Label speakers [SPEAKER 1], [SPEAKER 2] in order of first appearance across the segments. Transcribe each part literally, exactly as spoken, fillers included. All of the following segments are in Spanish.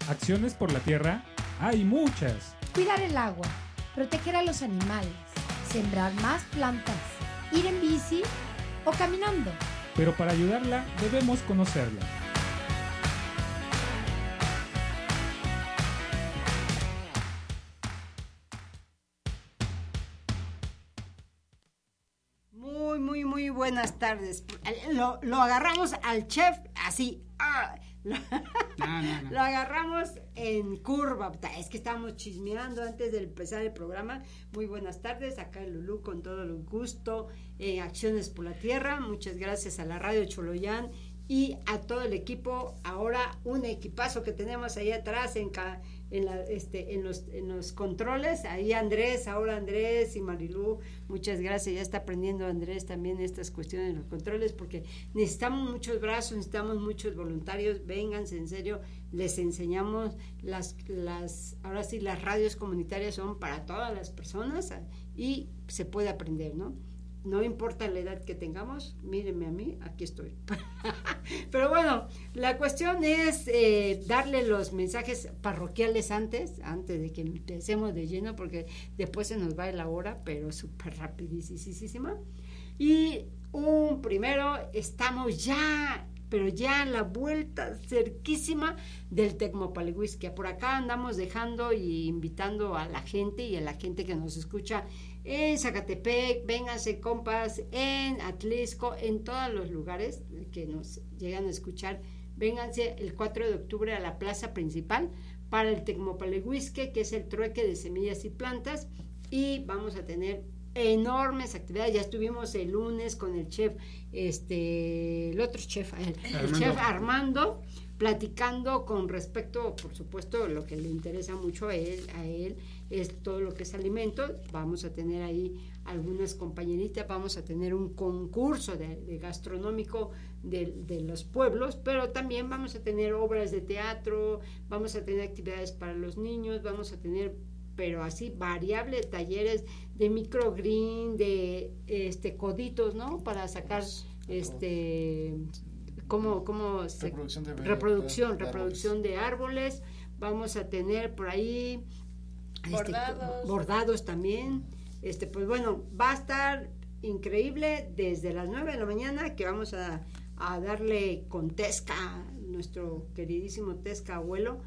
[SPEAKER 1] Acciones por la tierra hay muchas.
[SPEAKER 2] Cuidar el agua, proteger a los animales, sembrar más plantas, ir en bici o caminando.
[SPEAKER 1] Pero para ayudarla debemos conocerla.
[SPEAKER 3] Muy, muy, muy buenas tardes. Lo, lo agarramos al chef así. ¡ah! Lo, no, no, no. Lo agarramos en curva. Es que estábamos chismeando antes de empezar el programa. Muy buenas tardes. Acá en Lulú con todo el gusto. En Acciones por la Tierra. Muchas gracias a la Radio Choloyán y a todo el equipo. Ahora un equipazo que tenemos ahí atrás en, en, la, este, en, los, en los controles. Ahí Andrés, ahora Andrés y Marilú. Muchas gracias. Ya está aprendiendo Andrés también estas cuestiones de los controles porque necesitamos muchos brazos, necesitamos muchos voluntarios. Vénganse, en serio, les enseñamos las, las, ahora sí, las radios comunitarias son para todas las personas y se puede aprender, ¿no? No importa la edad que tengamos, mírenme a mí, aquí estoy. Pero bueno, la cuestión es eh, darle los mensajes parroquiales antes, antes de que empecemos de lleno, porque después se nos va la hora, pero súper rapidísima. Y un primero, estamos ya, pero ya a la vuelta cerquísima del Tecmopalehuisque. Por acá andamos dejando y invitando a la gente y a la gente que nos escucha en Zacatepec, vénganse compas, en Atlisco, en todos los lugares que nos llegan a escuchar, vénganse el cuatro de octubre a la plaza principal para el Tecmopalehuisque, que es el trueque de semillas y plantas, y vamos a tener enormes actividades. Ya estuvimos el lunes con el chef, este, el otro chef, el, el chef Armando, platicando con respecto, por supuesto, lo que le interesa mucho a él, a él es todo lo que es alimentos. Vamos a tener ahí algunas compañeritas, vamos a tener un concurso de, de gastronómico de, de los pueblos, pero también vamos a tener obras de teatro, vamos a tener actividades para los niños, vamos a tener, pero así variables, talleres de microgreen, de este coditos, ¿no? Para sacar este cómo cómo se, reproducción de, reproducción, de reproducción de árboles. Vamos a tener por ahí
[SPEAKER 4] bordados,
[SPEAKER 3] este, bordados también. Este, pues bueno, va a estar increíble desde las nueve de la mañana, que vamos a, a darle con Tesca, nuestro queridísimo Tesca abuelo,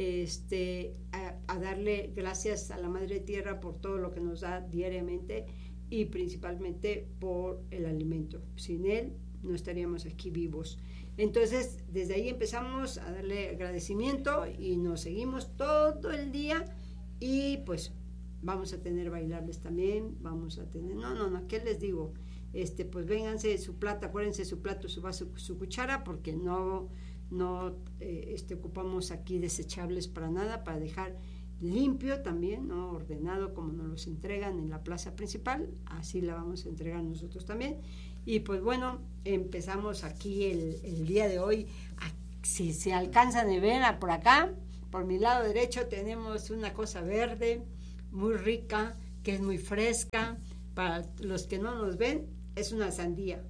[SPEAKER 3] este a, a darle gracias a la Madre Tierra por todo lo que nos da diariamente y principalmente por el alimento. Sin él no estaríamos aquí vivos. Entonces, desde ahí empezamos a darle agradecimiento y nos seguimos todo el día y pues vamos a tener bailables también, vamos a tener, no, no, no, ¿qué les digo? Este, pues vénganse su plato, acuérdense su plato, su vaso, su cuchara, porque no no eh, este, ocupamos aquí desechables para nada, para dejar limpio también, ¿no? Ordenado como nos los entregan en la plaza principal, así la vamos a entregar nosotros también. Y pues bueno, empezamos aquí el, el día de hoy. Si se alcanzan a ver por acá, por mi lado derecho tenemos una cosa verde muy rica, que es muy fresca. Para los que no nos ven, es una sandía.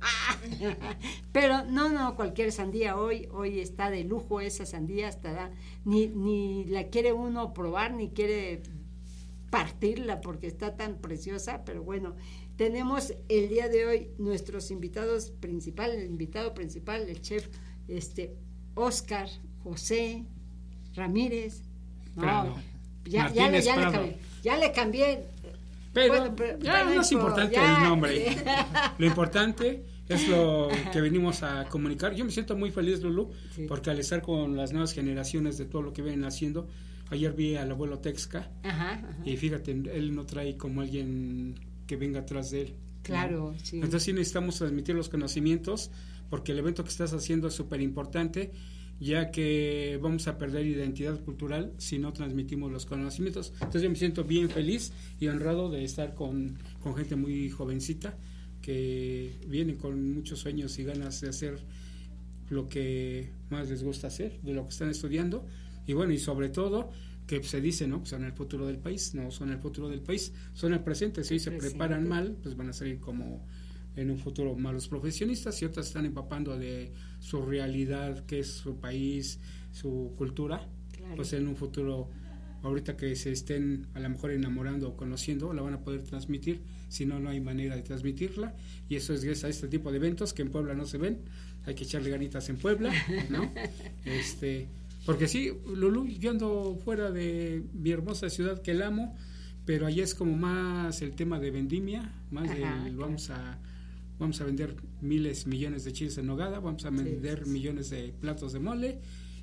[SPEAKER 3] Pero no, no, cualquier sandía. Hoy hoy está de lujo esa sandía, hasta ni, ni la quiere uno probar, ni quiere partirla porque está tan preciosa. Pero bueno, tenemos el día de hoy nuestros invitados principales, el invitado principal, el chef este Óscar José Ramírez. No,
[SPEAKER 5] Prado.
[SPEAKER 3] ya, ya, le, ya, le cambié, ya le cambié.
[SPEAKER 5] Pero,
[SPEAKER 3] bueno, pero
[SPEAKER 5] ya no es importante
[SPEAKER 3] ya.
[SPEAKER 5] el nombre. Lo importante es lo que venimos a comunicar. Yo me siento muy feliz, Lulú, sí, porque al estar con las nuevas generaciones de todo lo que vienen haciendo, ayer vi al abuelo Texca, ajá, ajá. y fíjate, él no trae como alguien que venga atrás de él.
[SPEAKER 3] Claro,
[SPEAKER 5] ¿no?
[SPEAKER 3] sí.
[SPEAKER 5] Entonces sí necesitamos transmitir los conocimientos, porque el evento que estás haciendo es súper importante, ya que vamos a perder identidad cultural si no transmitimos los conocimientos. Entonces yo me siento bien feliz y honrado de estar con, con gente muy jovencita, que vienen con muchos sueños y ganas de hacer lo que más les gusta hacer, de lo que están estudiando, y bueno, y sobre todo que se dice, ¿no? Son el futuro del país. No son el futuro del país, son el presente. Si hoy se preparan mal, pues van a salir como en un futuro malos profesionistas, y otras están empapando de su realidad, que es su país, su cultura,
[SPEAKER 3] claro.
[SPEAKER 5] Pues en un futuro, ahorita que se estén a lo mejor enamorando o conociendo, la van a poder transmitir, si no, no hay manera de transmitirla, y eso es gracias a este tipo de eventos que en Puebla no se ven, hay que echarle ganitas en Puebla, ¿no? este, porque sí, Lulú, yo ando fuera de mi hermosa ciudad que la amo, pero allá es como más el tema de vendimia, más
[SPEAKER 3] Ajá,
[SPEAKER 5] del vamos a vamos a vender miles, millones de chiles en nogada, vamos a vender sí, sí, sí. millones de platos de mole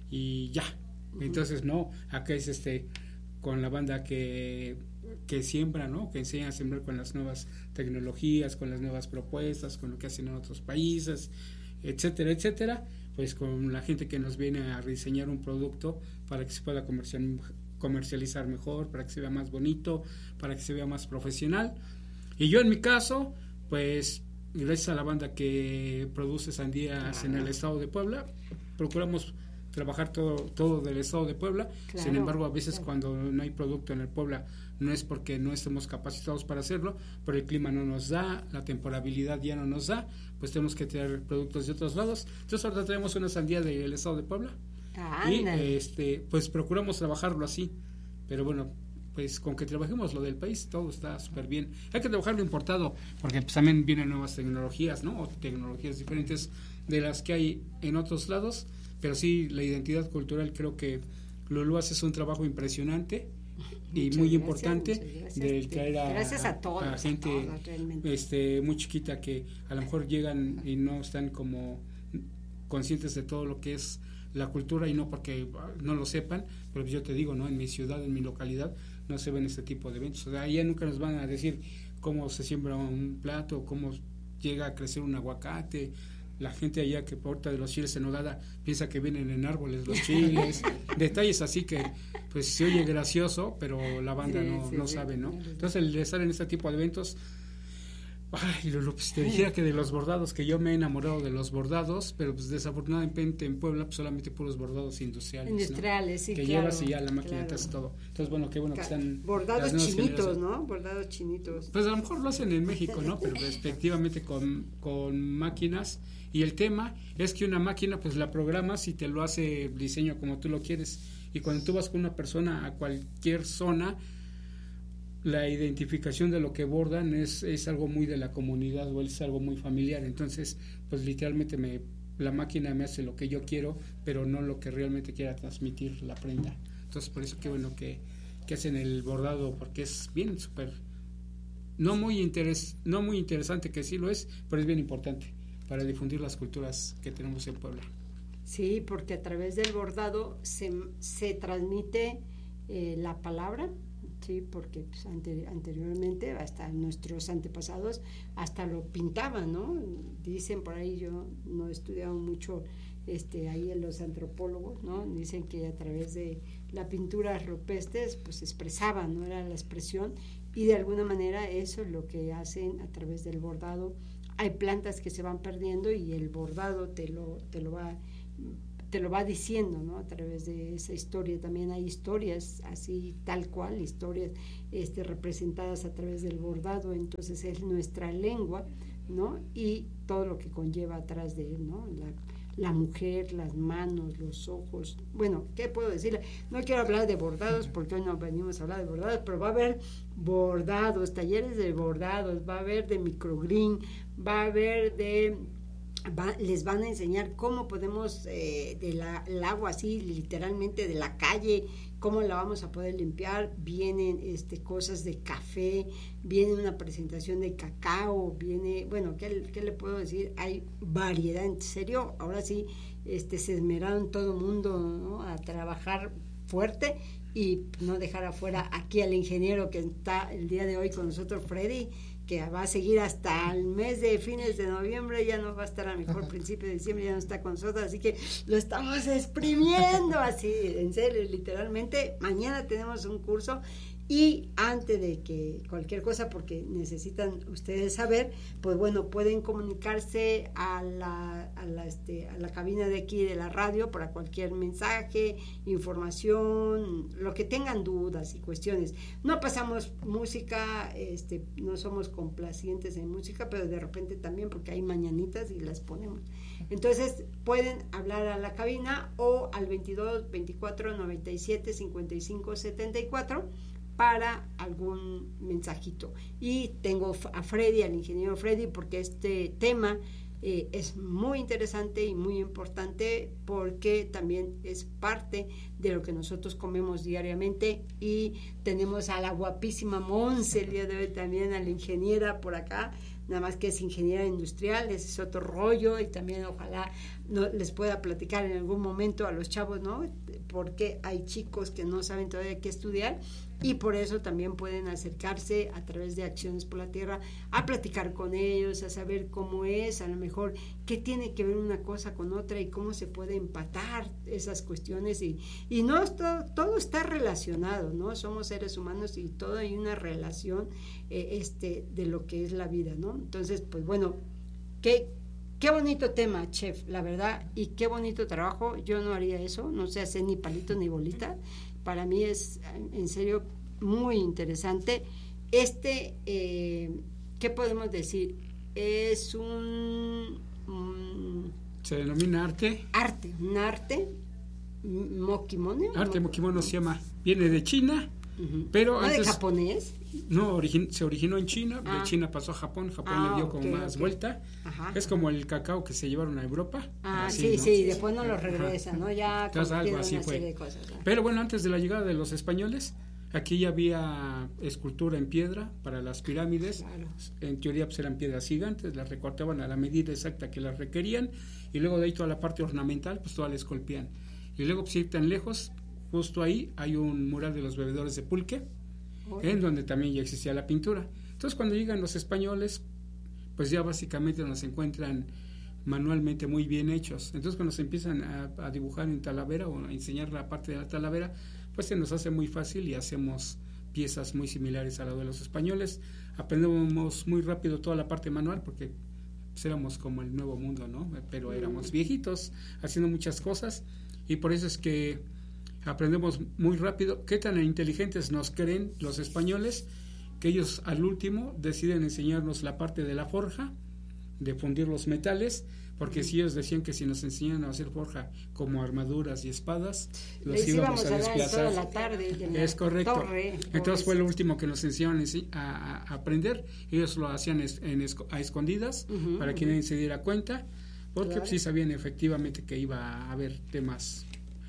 [SPEAKER 5] y ya. Uh-huh. Entonces, no, acá es este con la banda que que siembra, ¿no? Que enseña a sembrar con las nuevas tecnologías, con las nuevas propuestas, con lo que hacen en otros países, etcétera, etcétera, pues con la gente que nos viene a rediseñar un producto para que se pueda comercial, comercializar mejor, para que se vea más bonito, para que se vea más profesional. Y yo en mi caso, pues gracias a la banda que produce sandías en el estado de Puebla, procuramos trabajar todo todo del estado de Puebla. Claro, sin embargo, a veces claro. cuando no hay producto en el Puebla, no es porque no estemos capacitados para hacerlo, pero el clima no nos da, la temporalidad ya no nos da, pues tenemos que traer productos de otros lados. Entonces ahora traemos una sandía del estado de Puebla. Ah, y este pues procuramos trabajarlo así, pero bueno, pues con que trabajemos lo del país, todo está súper bien. Hay que trabajar lo importado, porque pues también vienen nuevas tecnologías, ¿no? O tecnologías diferentes de las que hay en otros lados, pero sí, la identidad cultural, creo que Lulú hace un trabajo impresionante y muchas muy gracias, importante de traer a,
[SPEAKER 3] gracias a, todos,
[SPEAKER 5] a gente
[SPEAKER 3] a todos,
[SPEAKER 5] este, muy chiquita que a lo mejor llegan y no están como conscientes de todo lo que es la cultura, y no porque no lo sepan, pero yo te digo, ¿no? En mi ciudad, en mi localidad, no se ven este tipo de eventos. O sea, allá nunca nos van a decir cómo se siembra un plato, cómo llega a crecer un aguacate. La gente allá que porta de los chiles en nogada piensa que vienen en árboles los chiles, detalles así que pues se oye gracioso, pero la banda sí, no, sí, no sí, sabe, ¿no? Entonces el estar en este tipo de eventos, ay, Lulú, pues te dijera que de los bordados, que yo me he enamorado de los bordados, pero pues desafortunadamente en Puebla pues solamente puros bordados industriales,
[SPEAKER 3] industriales,
[SPEAKER 5] ¿no?
[SPEAKER 3] sí,
[SPEAKER 5] que
[SPEAKER 3] claro,
[SPEAKER 5] llevas y ya la máquina
[SPEAKER 3] claro.
[SPEAKER 5] te hace todo. Entonces bueno, qué bueno que están
[SPEAKER 3] bordados chinitos, ¿no? Bordados chinitos.
[SPEAKER 5] Pues a lo mejor lo hacen en México, ¿no? Pero respectivamente con, con máquinas, y el tema es que una máquina pues la programas y te lo hace el diseño como tú lo quieres, y cuando tú vas con una persona a cualquier zona, la identificación de lo que bordan es, es algo muy de la comunidad, o es algo muy familiar. Entonces pues literalmente me la máquina me hace lo que yo quiero, pero no lo que realmente quiera transmitir la prenda. Entonces por eso qué bueno que, que hacen el bordado, porque es bien súper, no muy interes, no muy interesante, que sí lo es, pero es bien importante para difundir las culturas que tenemos en Puebla.
[SPEAKER 3] Sí, porque a través del bordado se, se transmite eh, la palabra. Sí, porque pues, ante, anteriormente, hasta nuestros antepasados, hasta lo pintaban, ¿no? Dicen por ahí, yo no he estudiado mucho este, ahí en los antropólogos, ¿no? Dicen que a través de la pintura rupestres, pues expresaban, ¿no? Era la expresión, y de alguna manera eso es lo que hacen a través del bordado. Hay plantas que se van perdiendo y el bordado te lo, te lo va... te lo va diciendo, ¿no? A través de esa historia. También hay historias así tal cual, historias este, representadas a través del bordado. Entonces es nuestra lengua, ¿no? Y todo lo que conlleva atrás de él, ¿no? La, la mujer, las manos, los ojos. Bueno, ¿qué puedo decirle? No quiero hablar de bordados porque hoy no venimos a hablar de bordados, pero va a haber bordados, talleres de bordados, va a haber de microgreen, va a haber de... Va, les van a enseñar cómo podemos eh, del agua así literalmente de la calle, cómo la vamos a poder limpiar. Vienen este cosas de café, viene una presentación de cacao, viene, bueno, ¿qué, qué le puedo decir? Hay variedad, en serio, ahora sí este se esmeraron todo el mundo, ¿no? A trabajar fuerte y no dejar afuera aquí al ingeniero que está el día de hoy con nosotros, Freddy, que va a seguir hasta el mes de fines de noviembre, ya no va a estar a mejor principio de diciembre, ya no está con nosotros, así que lo estamos exprimiendo así, en serio, literalmente. Mañana tenemos un curso Y antes de que cualquier cosa, porque necesitan ustedes saber, pues bueno, pueden comunicarse a la, a la, este, a la cabina de aquí de la radio para cualquier mensaje, información, lo que tengan dudas y cuestiones. No pasamos música, este, no somos complacientes en música, pero de repente también porque hay mañanitas y las ponemos. Entonces pueden hablar a la cabina o al veintidós, veinticuatro, noventa y siete, cincuenta y cinco, setenta y cuatro para algún mensajito. Y tengo a Freddy, al ingeniero Freddy, porque este tema eh, es muy interesante y muy importante, porque también es parte de lo que nosotros comemos diariamente. Y tenemos a la guapísima Monse el día de hoy, también a la ingeniera por acá, nada más que es ingeniera industrial, ese es otro rollo, y también ojalá no, les pueda platicar en algún momento a los chavos, ¿no? Porque hay chicos que no saben todavía qué estudiar, y por eso también pueden acercarse a través de Acciones por la Tierra a platicar con ellos, a saber cómo es, a lo mejor qué tiene que ver una cosa con otra y cómo se puede empatar esas cuestiones, y, y no, todo, todo está relacionado, ¿no? Somos seres humanos y todo hay una relación eh, este, de lo que es la vida, ¿no? Entonces, pues bueno, qué, qué bonito tema, chef, la verdad, y qué bonito trabajo. Yo no haría eso, no sé hacer ni palito ni bolita. Para mí es, en serio, muy interesante. Este, eh, ¿qué podemos decir? Es un... un
[SPEAKER 5] se denomina arte.
[SPEAKER 3] Arte, un arte, mokimono.
[SPEAKER 5] Arte mokimono se llama, viene de China, uh-huh. pero
[SPEAKER 3] ¿No
[SPEAKER 5] antes,
[SPEAKER 3] de japonés?
[SPEAKER 5] No, origin, se originó en China,
[SPEAKER 3] ah.
[SPEAKER 5] de China pasó a Japón, Japón
[SPEAKER 3] ah,
[SPEAKER 5] le dio
[SPEAKER 3] okay,
[SPEAKER 5] como más
[SPEAKER 3] okay.
[SPEAKER 5] vuelta.
[SPEAKER 3] Ajá.
[SPEAKER 5] Es como el cacao que se llevaron a Europa.
[SPEAKER 3] Ah,
[SPEAKER 5] así,
[SPEAKER 3] sí,
[SPEAKER 5] ¿no?
[SPEAKER 3] sí, después no lo regresan, ¿no? Ya
[SPEAKER 5] Entonces, algo así
[SPEAKER 3] una
[SPEAKER 5] fue.
[SPEAKER 3] serie de cosas, ¿no?
[SPEAKER 5] Pero bueno, antes de la llegada de los españoles, aquí ya había escultura en piedra para las pirámides.
[SPEAKER 3] Claro.
[SPEAKER 5] En teoría pues eran piedras gigantes, las recortaban a la medida exacta que las requerían, y luego de ahí toda la parte ornamental, pues toda la esculpían. Y luego, pues ir tan lejos, justo ahí hay un mural de los bebedores de pulque, Oye. en donde también ya existía la pintura. Entonces cuando llegan los españoles, pues ya básicamente nos encuentran manualmente muy bien hechos. Entonces cuando se empiezan a, a dibujar en Talavera o a enseñar la parte de la Talavera, pues se nos hace muy fácil y hacemos piezas muy similares a la de los españoles. Aprendemos muy rápido toda la parte manual porque pues, éramos como el nuevo mundo, ¿no? Pero éramos viejitos haciendo muchas cosas, y por eso es que aprendemos muy rápido. Qué tan inteligentes nos creen los españoles que ellos al último deciden enseñarnos la parte de la forja, de fundir los metales, porque si ellos decían que si nos enseñan a hacer forja como armaduras y espadas, los
[SPEAKER 3] Les
[SPEAKER 5] íbamos a
[SPEAKER 3] a
[SPEAKER 5] desplazar.
[SPEAKER 3] toda la tarde
[SPEAKER 5] es correcto.
[SPEAKER 3] Torre,
[SPEAKER 5] Entonces fue lo último que nos enseñaron a, a aprender. Ellos lo hacían es, en esco, a escondidas, uh-huh, para que uh-huh. nadie se diera cuenta, porque claro. pues, sí sabían efectivamente que iba a haber temas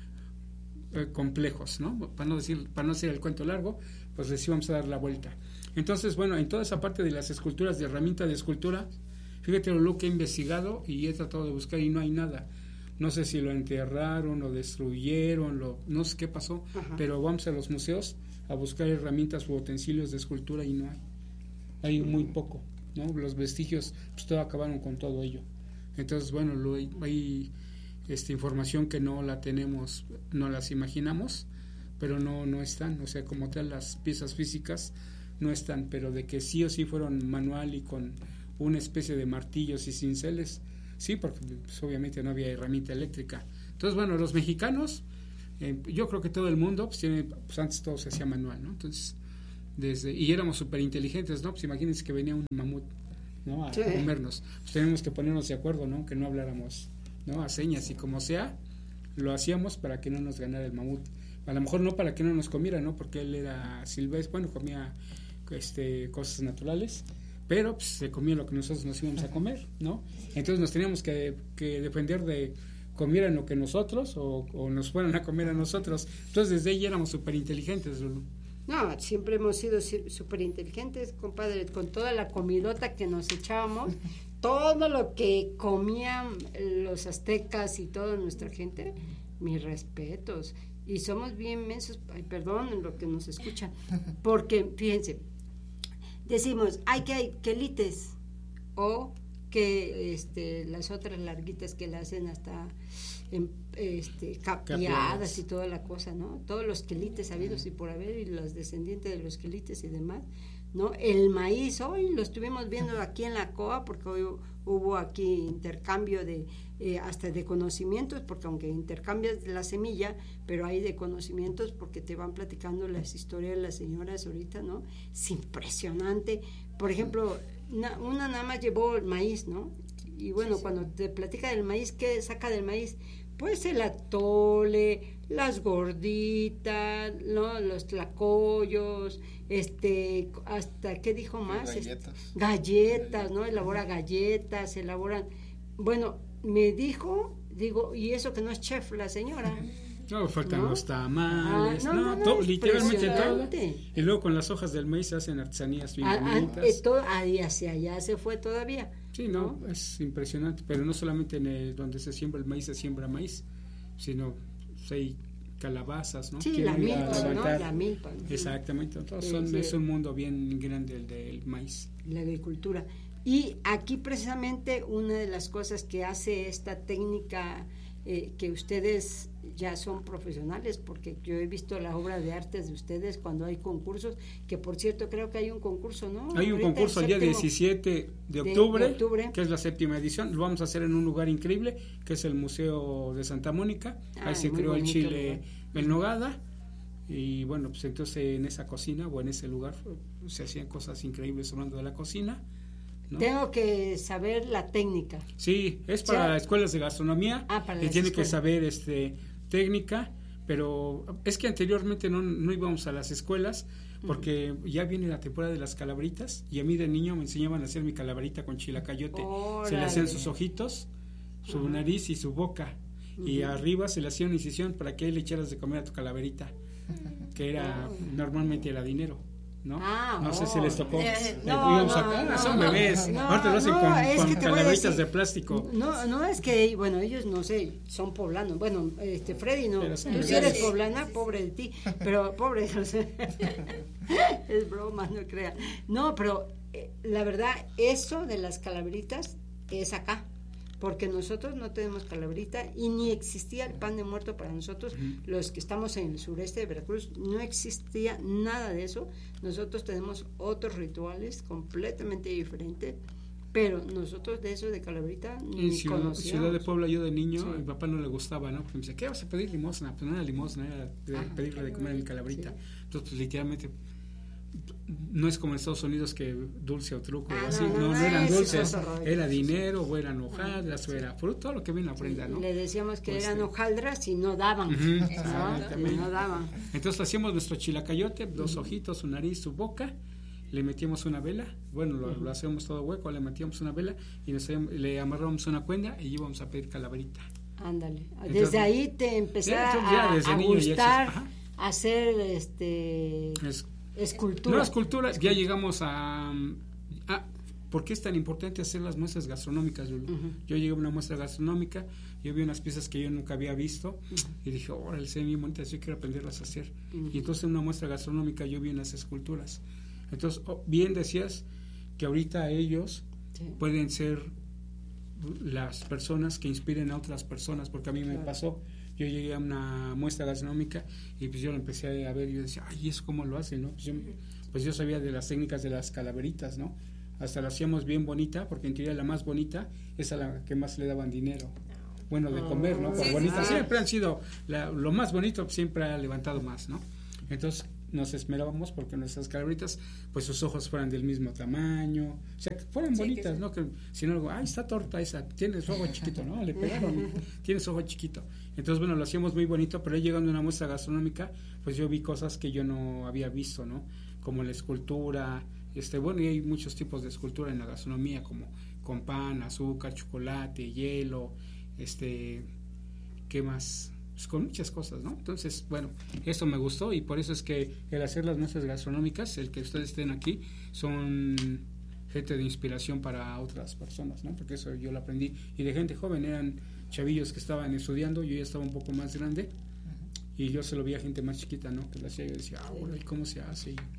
[SPEAKER 5] eh, complejos, ¿no? Para no decir, para no hacer el cuento largo, pues les íbamos a dar la vuelta. Entonces, bueno, en toda esa parte de las esculturas, de herramienta de escultura, fíjate lo que he investigado y he tratado de buscar y no hay nada. No sé si lo enterraron, lo destruyeron, lo, no sé qué pasó, Ajá. pero vamos a los museos a buscar herramientas u utensilios de escultura y no hay. Hay muy poco, ¿no? Los vestigios, pues todo acabaron con todo ello. Entonces, bueno, lo, hay esta información que no la tenemos, no las imaginamos, pero no, no están, o sea, como tal las piezas físicas no están, pero de que sí o sí fueron manual y con una especie de martillos y cinceles, sí, porque pues, obviamente no había herramienta eléctrica. Entonces, bueno, los mexicanos, eh, yo creo que todo el mundo, pues, tiene, pues antes todo se hacía manual, ¿no? Entonces, desde, y éramos súper inteligentes, ¿no? Pues imagínense que venía un mamut, ¿no? A sí. comernos, pues tenemos que ponernos de acuerdo, ¿no? Que no habláramos, ¿no? A señas, y como sea, lo hacíamos para que no nos ganara el mamut. A lo mejor no para que no nos comiera, ¿no? Porque él era silvestre, bueno, comía este, cosas naturales, pero pues, se comía lo que nosotros nos íbamos a comer, ¿no? Entonces nos teníamos que, que defender de comieran lo que nosotros o, o nos fueran a comer a nosotros. Entonces desde ahí éramos súper inteligentes, Lulu.
[SPEAKER 3] No, siempre hemos sido súper inteligentes, compadre, con toda la comidota que nos echábamos, todo lo que comían los aztecas y toda nuestra gente, mis respetos. Y somos bien mensos, ay, perdón, lo que nos escuchan, porque, fíjense, decimos, hay que hay quelites o que este, las otras larguitas que le hacen hasta en, este, capeadas, capeadas y toda la cosa, ¿no? Todos los quelites habidos y por haber, y los descendientes de los quelites y demás, ¿no? El maíz, hoy lo estuvimos viendo aquí en la C O A, porque hoy hubo aquí intercambio de eh, hasta de conocimientos, porque aunque intercambias la semilla, pero hay de conocimientos porque te van platicando las historias de las señoras ahorita, ¿no? Es impresionante. Por ejemplo, una, una nada más llevó el maíz, ¿no? Y bueno, sí, sí. Cuando te platica del maíz, ¿qué saca del maíz? Pues el atole, las gorditas, ¿no? Los tlacoyos, este, hasta, ¿qué dijo más?
[SPEAKER 6] Galletas.
[SPEAKER 3] Este, galletas, ¿no? Elabora galletas, elaboran, bueno, me dijo, digo, y eso que no es chef la señora.
[SPEAKER 5] No, faltan
[SPEAKER 3] ¿no?
[SPEAKER 5] los tamales,
[SPEAKER 3] ah, no,
[SPEAKER 5] no,
[SPEAKER 3] no, no,
[SPEAKER 5] todo, literalmente todo.
[SPEAKER 3] Y
[SPEAKER 5] luego con las hojas del maíz se hacen artesanías bien
[SPEAKER 3] ah,
[SPEAKER 5] bonitas.
[SPEAKER 3] Ah, todo, ahí hacia allá se fue todavía.
[SPEAKER 5] Sí, no, ¿no? Es impresionante, pero no solamente en el, donde se siembra el maíz se siembra maíz, sino pues, hay calabazas, ¿no?
[SPEAKER 3] Sí,
[SPEAKER 5] que
[SPEAKER 3] la milpa, ¿no? La milpa.
[SPEAKER 5] Exactamente, entonces
[SPEAKER 3] sí,
[SPEAKER 5] son,
[SPEAKER 3] sí.
[SPEAKER 5] es un mundo bien grande el del maíz.
[SPEAKER 3] La agricultura. Y aquí precisamente una de las cosas que hace esta técnica, eh, que ustedes ya son profesionales, porque yo he visto la obra de artes de ustedes cuando hay concursos, que por cierto creo que hay un concurso, ¿no?
[SPEAKER 5] Hay un
[SPEAKER 3] Ahorita
[SPEAKER 5] concurso el día diecisiete de octubre,
[SPEAKER 3] de, de octubre,
[SPEAKER 5] que es la séptima edición, lo vamos a hacer en un lugar increíble, que es el Museo de Santa Mónica, ah, ahí se creó el chile en nogada, y bueno, pues entonces en esa cocina o en ese lugar se hacían cosas increíbles hablando de la cocina, ¿no?
[SPEAKER 3] Tengo que saber la técnica.
[SPEAKER 5] Sí, es para o sea, escuelas de gastronomía,
[SPEAKER 3] ah, para
[SPEAKER 5] que tiene
[SPEAKER 3] escuelas.
[SPEAKER 5] que saber este técnica, pero es que anteriormente no, no íbamos a las escuelas porque uh-huh. ya viene la temporada de las calabritas y a mí de niño me enseñaban a hacer mi calaverita con chilacayote. Órale. Se le hacían sus ojitos, su uh-huh. nariz y su boca uh-huh. y arriba se le hacía una incisión para que le echaras de comer a tu calaverita, uh-huh. que era uh-huh. normalmente era dinero. ¿no?
[SPEAKER 3] Ah,
[SPEAKER 5] no
[SPEAKER 3] oh.
[SPEAKER 5] sé si les tocó.
[SPEAKER 3] Eh,
[SPEAKER 5] no,
[SPEAKER 3] íbamos
[SPEAKER 5] no,
[SPEAKER 3] a,
[SPEAKER 5] no,
[SPEAKER 3] no,
[SPEAKER 5] son
[SPEAKER 3] no,
[SPEAKER 5] bebés.
[SPEAKER 3] no,
[SPEAKER 5] ahorita lo hacen
[SPEAKER 3] no,
[SPEAKER 5] con, con calaveritas de
[SPEAKER 3] decir,
[SPEAKER 5] plástico.
[SPEAKER 3] No, no es que, bueno, ellos no sé, son poblanos. Bueno, este Freddy no. Tú si eres poblana, pobre de ti. Pero pobre, o sea, es broma, no crea. No, pero eh, la verdad, eso de las calaveritas es acá. Porque nosotros no tenemos calaverita y ni existía el pan de muerto para nosotros, uh-huh. los que estamos en el sureste de Veracruz, no existía nada de eso. Nosotros tenemos otros rituales completamente diferentes, pero nosotros de eso de calaverita ni
[SPEAKER 5] en ciudad,
[SPEAKER 3] conocíamos.
[SPEAKER 5] Ciudad de Puebla, yo de niño,
[SPEAKER 3] sí.
[SPEAKER 5] a mi papá no le gustaba, ¿no? Porque me decía, ¿qué vas a pedir limosna? Pues no era limosna, era de ah, pedirle de comer mi calaverita. Sí. Entonces, pues, literalmente, no es como en Estados Unidos que dulce o truco
[SPEAKER 3] ah,
[SPEAKER 5] o así,
[SPEAKER 3] no, no,
[SPEAKER 5] no, no,
[SPEAKER 3] no
[SPEAKER 5] eran
[SPEAKER 3] es
[SPEAKER 5] dulces,
[SPEAKER 3] horror,
[SPEAKER 5] era dinero, o eran hojaldas, ah, o era fruto, todo lo que viene a ofrenda, ¿no?
[SPEAKER 3] Le decíamos que
[SPEAKER 5] pues
[SPEAKER 3] eran
[SPEAKER 5] sí.
[SPEAKER 3] hojaldras y no daban,
[SPEAKER 5] uh-huh.
[SPEAKER 3] ¿no? Y no daban.
[SPEAKER 5] Entonces hacíamos nuestro chilacayote, dos uh-huh. ojitos, su nariz, su boca, le metíamos una vela, bueno, lo, uh-huh. lo hacíamos todo hueco, le metíamos una vela y nos, le amarrábamos una cuenda y íbamos a pedir calaverita.
[SPEAKER 3] Ándale, desde Entonces, ahí te empezaba
[SPEAKER 5] ya,
[SPEAKER 3] a,
[SPEAKER 5] desde
[SPEAKER 3] a
[SPEAKER 5] niño
[SPEAKER 3] gustar
[SPEAKER 5] ya
[SPEAKER 3] hacer este
[SPEAKER 5] es,
[SPEAKER 3] escultura.
[SPEAKER 5] No, escultura, ya llegamos a, a ¿por qué es tan importante hacer las muestras gastronómicas, Lulu? Uh-huh. Yo llegué a una muestra gastronómica, yo vi unas piezas que yo nunca había visto uh-huh. y dije, órale, se ven bien bonitas, yo quiero aprenderlas a hacer. Uh-huh. Y entonces en una muestra gastronómica yo vi unas esculturas. Entonces, oh, bien decías que ahorita ellos sí. pueden ser las personas que inspiren a otras personas, porque a mí claro. me pasó. Yo llegué a una muestra gastronómica y pues yo lo empecé a ver y yo decía, ay, ¿eso cómo lo hacen, no? Pues yo, pues yo sabía de las técnicas de las calaveritas, ¿no? Hasta la hacíamos bien bonita, porque en teoría la más bonita es a la que más le daban dinero. Bueno, de comer, ¿no? Por sí, bonitas, sí. siempre han sido, la, lo más bonito siempre ha levantado más, ¿no? Entonces nos esmerábamos porque nuestras calaveritas, pues sus ojos fueran del mismo tamaño, o sea, que fueran sí, bonitas, que ¿no? Que si no, ay, está torta esa, tiene su ojo chiquito, ¿no? Le pegaron, tiene su ojo chiquito. Entonces, bueno, lo hacíamos muy bonito, pero llegando a una muestra gastronómica, pues yo vi cosas que yo no había visto, ¿no? Como la escultura, este, bueno, y hay muchos tipos de escultura en la gastronomía, como con pan, azúcar, chocolate, hielo, este, ¿qué más? Pues con muchas cosas, ¿no? Entonces, bueno, eso me gustó y por eso es que el hacer las muestras gastronómicas, el que ustedes estén aquí, son gente de inspiración para otras personas, ¿no? Porque eso yo lo aprendí. Y de gente joven, eran chavillos que estaban estudiando, yo ya estaba un poco más grande uh-huh. y yo se lo vi a gente más chiquita, ¿no? Que lo hacía, yo decía, ah, bueno, ¿y cómo se hace? Y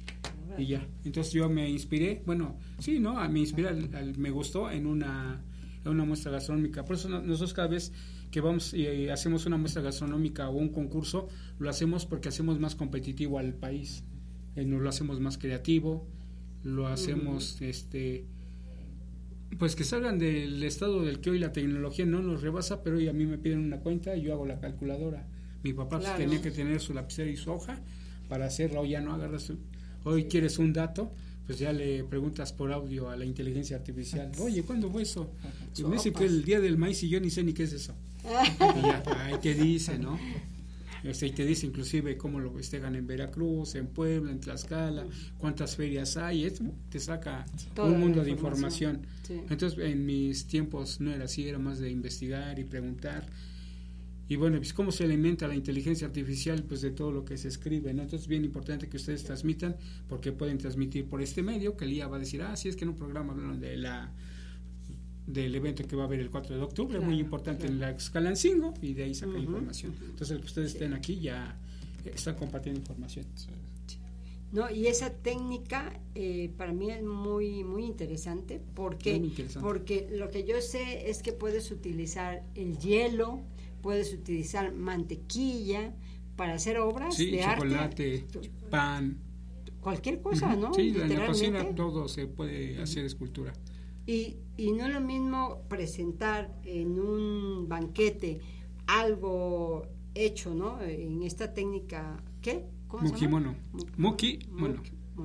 [SPEAKER 5] y ya. Entonces yo me inspiré, bueno, sí, ¿no? Me inspiré, al, al, me gustó en una, en una muestra gastronómica. Por eso nosotros cada vez que vamos y eh, hacemos una muestra gastronómica o un concurso, lo hacemos porque hacemos más competitivo al país, eh, nos lo hacemos más creativo, lo hacemos, uh-huh. este, pues que salgan del estado del que hoy la tecnología no nos rebasa, pero hoy a mí me piden una cuenta y yo hago la calculadora. Mi papá claro. pues, tenía que tener su lapicera y su hoja para hacerla, hoy ya no agarras, su, hoy sí. quieres un dato, pues ya le preguntas por audio a la inteligencia artificial, oye, ¿cuándo fue eso? Y me dice que el día del maíz y yo ni sé ni qué es eso. Y ya, ahí te dice, ¿no? Este, y te dice inclusive cómo lo festejan en Veracruz, en Puebla, en Tlaxcala, cuántas ferias hay, esto te saca Toda un mundo de información. Sí. Entonces, en mis tiempos no era así, era más de investigar y preguntar. Y bueno, pues cómo se alimenta la inteligencia artificial, pues de todo lo que se escribe, ¿no? Entonces es bien importante que ustedes transmitan, porque pueden transmitir por este medio, que el I A va a decir, ah, sí, es que en un programa hablaron de la del evento que va a haber el cuatro de octubre, claro, muy importante claro. en la Xcalancingo, y de ahí saca uh-huh. información. Entonces, el que ustedes sí. estén aquí ya están compartiendo información. Sí.
[SPEAKER 3] No, y esa técnica eh, para mí es muy muy interesante, porque muy interesante. Porque lo que yo sé es que puedes utilizar el hielo, puedes utilizar mantequilla para hacer obras
[SPEAKER 5] sí,
[SPEAKER 3] de
[SPEAKER 5] chocolate,
[SPEAKER 3] arte,
[SPEAKER 5] pan,
[SPEAKER 3] cualquier cosa,
[SPEAKER 5] uh-huh.
[SPEAKER 3] ¿no?
[SPEAKER 5] Sí, en la cocina todo se puede uh-huh. hacer escultura.
[SPEAKER 3] Y, y no es lo mismo presentar en un banquete algo hecho, ¿no? En esta técnica, ¿qué?
[SPEAKER 5] ¿Cómo se llama? Muki mono.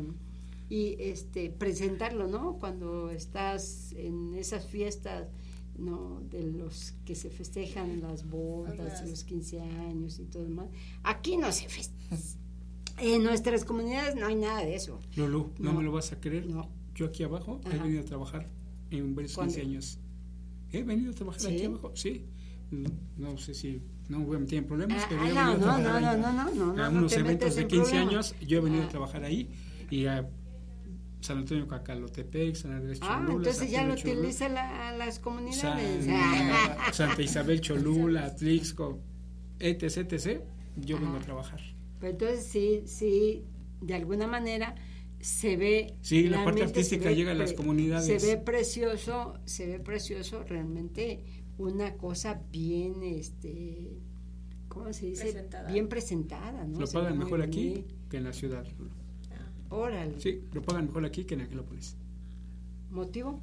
[SPEAKER 3] Y este presentarlo, ¿no? Cuando estás en esas fiestas, ¿no? De los que se festejan las bodas, los quince años y todo demás. Aquí no se festeja. En nuestras comunidades no hay nada de eso.
[SPEAKER 5] Lulú, no, no me lo vas a creer.
[SPEAKER 3] No.
[SPEAKER 5] Yo aquí abajo Ajá. he venido a trabajar en varios quince años. He venido a trabajar ¿Sí? aquí abajo, sí. No, no sé si no voy a meter en problemas, ah, pero he venido
[SPEAKER 3] no,
[SPEAKER 5] a trabajar
[SPEAKER 3] no, no,
[SPEAKER 5] ahí.
[SPEAKER 3] No, no, no, no,
[SPEAKER 5] a unos
[SPEAKER 3] no
[SPEAKER 5] eventos de quince
[SPEAKER 3] problema.
[SPEAKER 5] años, yo he venido
[SPEAKER 3] ah.
[SPEAKER 5] a trabajar ahí y a San Antonio Cacalotepec, San Andrés Cholula.
[SPEAKER 3] Ah, entonces
[SPEAKER 5] San
[SPEAKER 3] ya lo
[SPEAKER 5] Cholula,
[SPEAKER 3] utiliza la, las comunidades.
[SPEAKER 5] San, Santa Isabel Cholula, Atlixco, etc, etcétera. Yo ah. vengo a trabajar.
[SPEAKER 3] Pero entonces sí, sí, de alguna manera se ve
[SPEAKER 5] sí la parte artística llega a las comunidades,
[SPEAKER 3] se ve precioso se ve precioso realmente, una cosa bien este ¿cómo se dice? Presentada. Bien presentada, ¿no?
[SPEAKER 5] Lo pagan mejor aquí bien. Que en la ciudad.
[SPEAKER 3] Ah. Órale.
[SPEAKER 5] Sí, lo pagan mejor aquí que en Angelópolis.
[SPEAKER 3] ¿Motivo?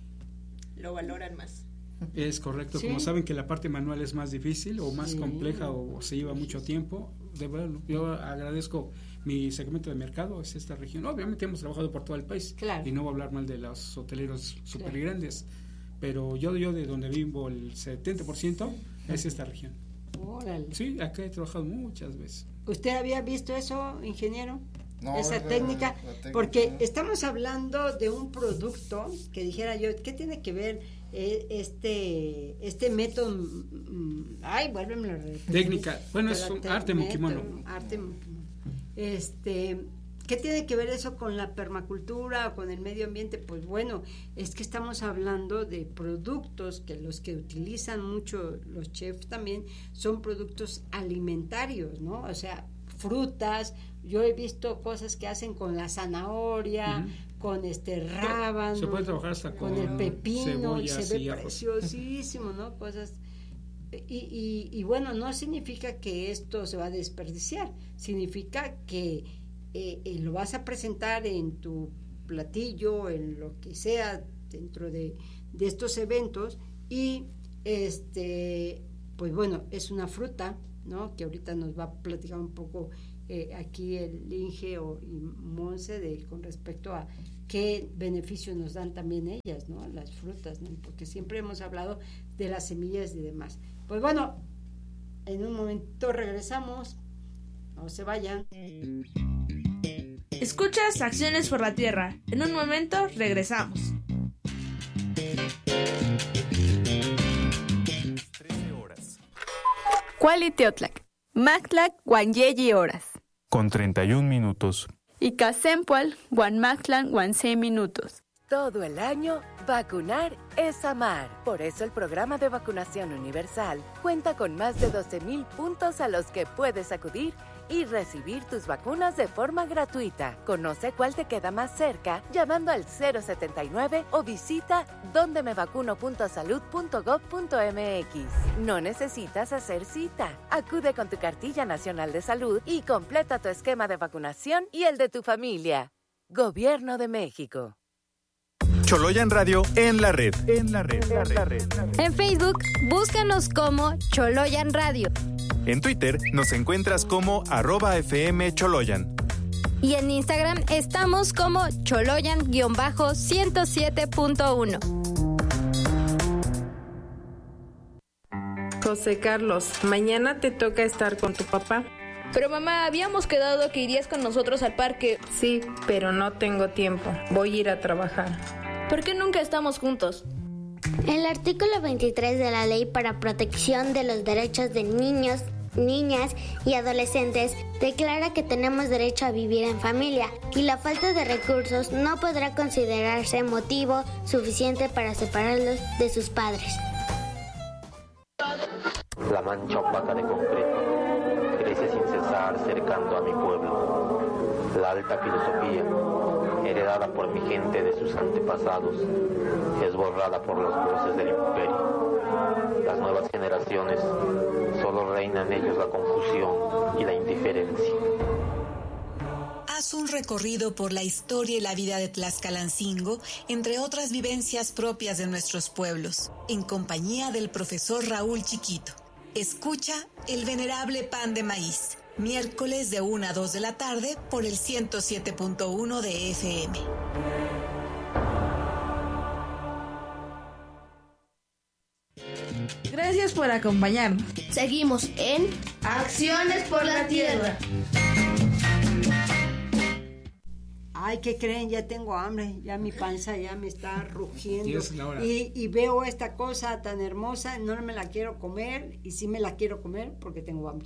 [SPEAKER 4] Lo valoran más.
[SPEAKER 5] Es correcto, ¿Sí? Como saben que la parte manual es más difícil o más sí. compleja o se lleva mucho tiempo, de verdad, yo agradezco mi segmento de mercado, es esta región. Obviamente hemos trabajado por todo el país
[SPEAKER 3] claro.
[SPEAKER 5] y no voy a hablar mal de los hoteleros súper claro. grandes, pero yo, yo de donde vivo el setenta por ciento es esta región.
[SPEAKER 3] Órale.
[SPEAKER 5] Sí, acá he trabajado muchas veces.
[SPEAKER 3] ¿Usted había visto eso, ingeniero?
[SPEAKER 6] No,
[SPEAKER 3] esa
[SPEAKER 6] la,
[SPEAKER 3] técnica,
[SPEAKER 6] la técnica,
[SPEAKER 3] porque
[SPEAKER 6] ¿no?
[SPEAKER 3] estamos hablando de un producto que dijera yo, ¿qué tiene que ver eh, este este método? Mm, ay, vuélveme a repetir.
[SPEAKER 5] Técnica, bueno, es un arte mukimono.
[SPEAKER 3] Arte mukimono. Este, ¿qué tiene que ver eso con la permacultura o con el medio ambiente? Pues bueno, es que estamos hablando de productos que los que utilizan mucho los chefs también son productos alimentarios, ¿no? O sea, frutas. Yo he visto cosas que hacen con la zanahoria, uh-huh. con este rábano,
[SPEAKER 5] se puede trabajar hasta con,
[SPEAKER 3] con el pepino, y se ve
[SPEAKER 5] y
[SPEAKER 3] preciosísimo, ¿no? Cosas y, y, y bueno, no significa que esto se va a desperdiciar, significa que eh, eh, lo vas a presentar en tu platillo, en lo que sea dentro de, de estos eventos y este, pues bueno, es una fruta, ¿no? Que ahorita nos va a platicar un poco eh, aquí el Inge o, y Monse de, con respecto a qué beneficios nos dan también ellas, ¿no? Las frutas, ¿no? Porque siempre hemos hablado de las semillas y demás. Pues bueno, en un momento regresamos, no se vayan.
[SPEAKER 7] Escuchas Acciones por la Tierra. En un momento regresamos.
[SPEAKER 8] Cualiteotlac, Mactlac, Guanyeyi horas.
[SPEAKER 9] Con treinta y un minutos.
[SPEAKER 8] Y Casempual, Guanmactlan, Guanse minutos.
[SPEAKER 6] Todo el año, vacunar es amar. Por eso el programa de vacunación universal cuenta con más de doce mil puntos a los que puedes acudir y recibir tus vacunas de forma gratuita. Conoce cuál te queda más cerca llamando al cero setenta y nueve o visita donde me vacuno punto salud punto gob punto eme equis. No necesitas hacer cita. Acude con tu cartilla nacional de salud y completa tu esquema de vacunación y el de tu familia. Gobierno de México.
[SPEAKER 9] Choloyan Radio en la red. En la red. En la red.
[SPEAKER 10] En Facebook, búscanos como Choloyan Radio.
[SPEAKER 9] En Twitter nos encuentras como arroba F M Choloyan.
[SPEAKER 10] Y en Instagram estamos como Choloyan ciento siete punto uno.
[SPEAKER 11] José Carlos, mañana te toca estar con tu papá.
[SPEAKER 7] Pero mamá, habíamos quedado que irías con nosotros al parque.
[SPEAKER 11] Sí, pero no tengo tiempo. Voy a ir a trabajar.
[SPEAKER 7] ¿Por qué nunca estamos juntos?
[SPEAKER 12] El artículo veintitrés de la Ley para Protección de los Derechos de Niños, Niñas y Adolescentes declara que tenemos derecho a vivir en familia y la falta de recursos no podrá considerarse motivo suficiente para separarlos de sus padres.
[SPEAKER 13] La mancha opaca de concreto crece sin cesar cercando a mi pueblo. La alta filosofía, heredada por mi gente de sus antepasados, es borrada por las voces del imperio. Las nuevas generaciones solo reina en ellos la confusión y la indiferencia.
[SPEAKER 14] Haz un recorrido por la historia y la vida de Tlaxcalancingo, entre otras vivencias propias de nuestros pueblos, en compañía del profesor Raúl Chiquito. Escucha El Venerable Pan de Maíz, miércoles de una a dos de la tarde por el ciento siete punto uno de F M.
[SPEAKER 7] Gracias por acompañarnos.
[SPEAKER 2] Seguimos en Acciones por la Tierra.
[SPEAKER 3] Ay, ¿qué creen? Ya tengo hambre, ya mi panza ya me está rugiendo.
[SPEAKER 5] Y es la hora.
[SPEAKER 3] Y, y veo esta cosa tan hermosa, no me la quiero comer, y sí me la quiero comer porque tengo hambre.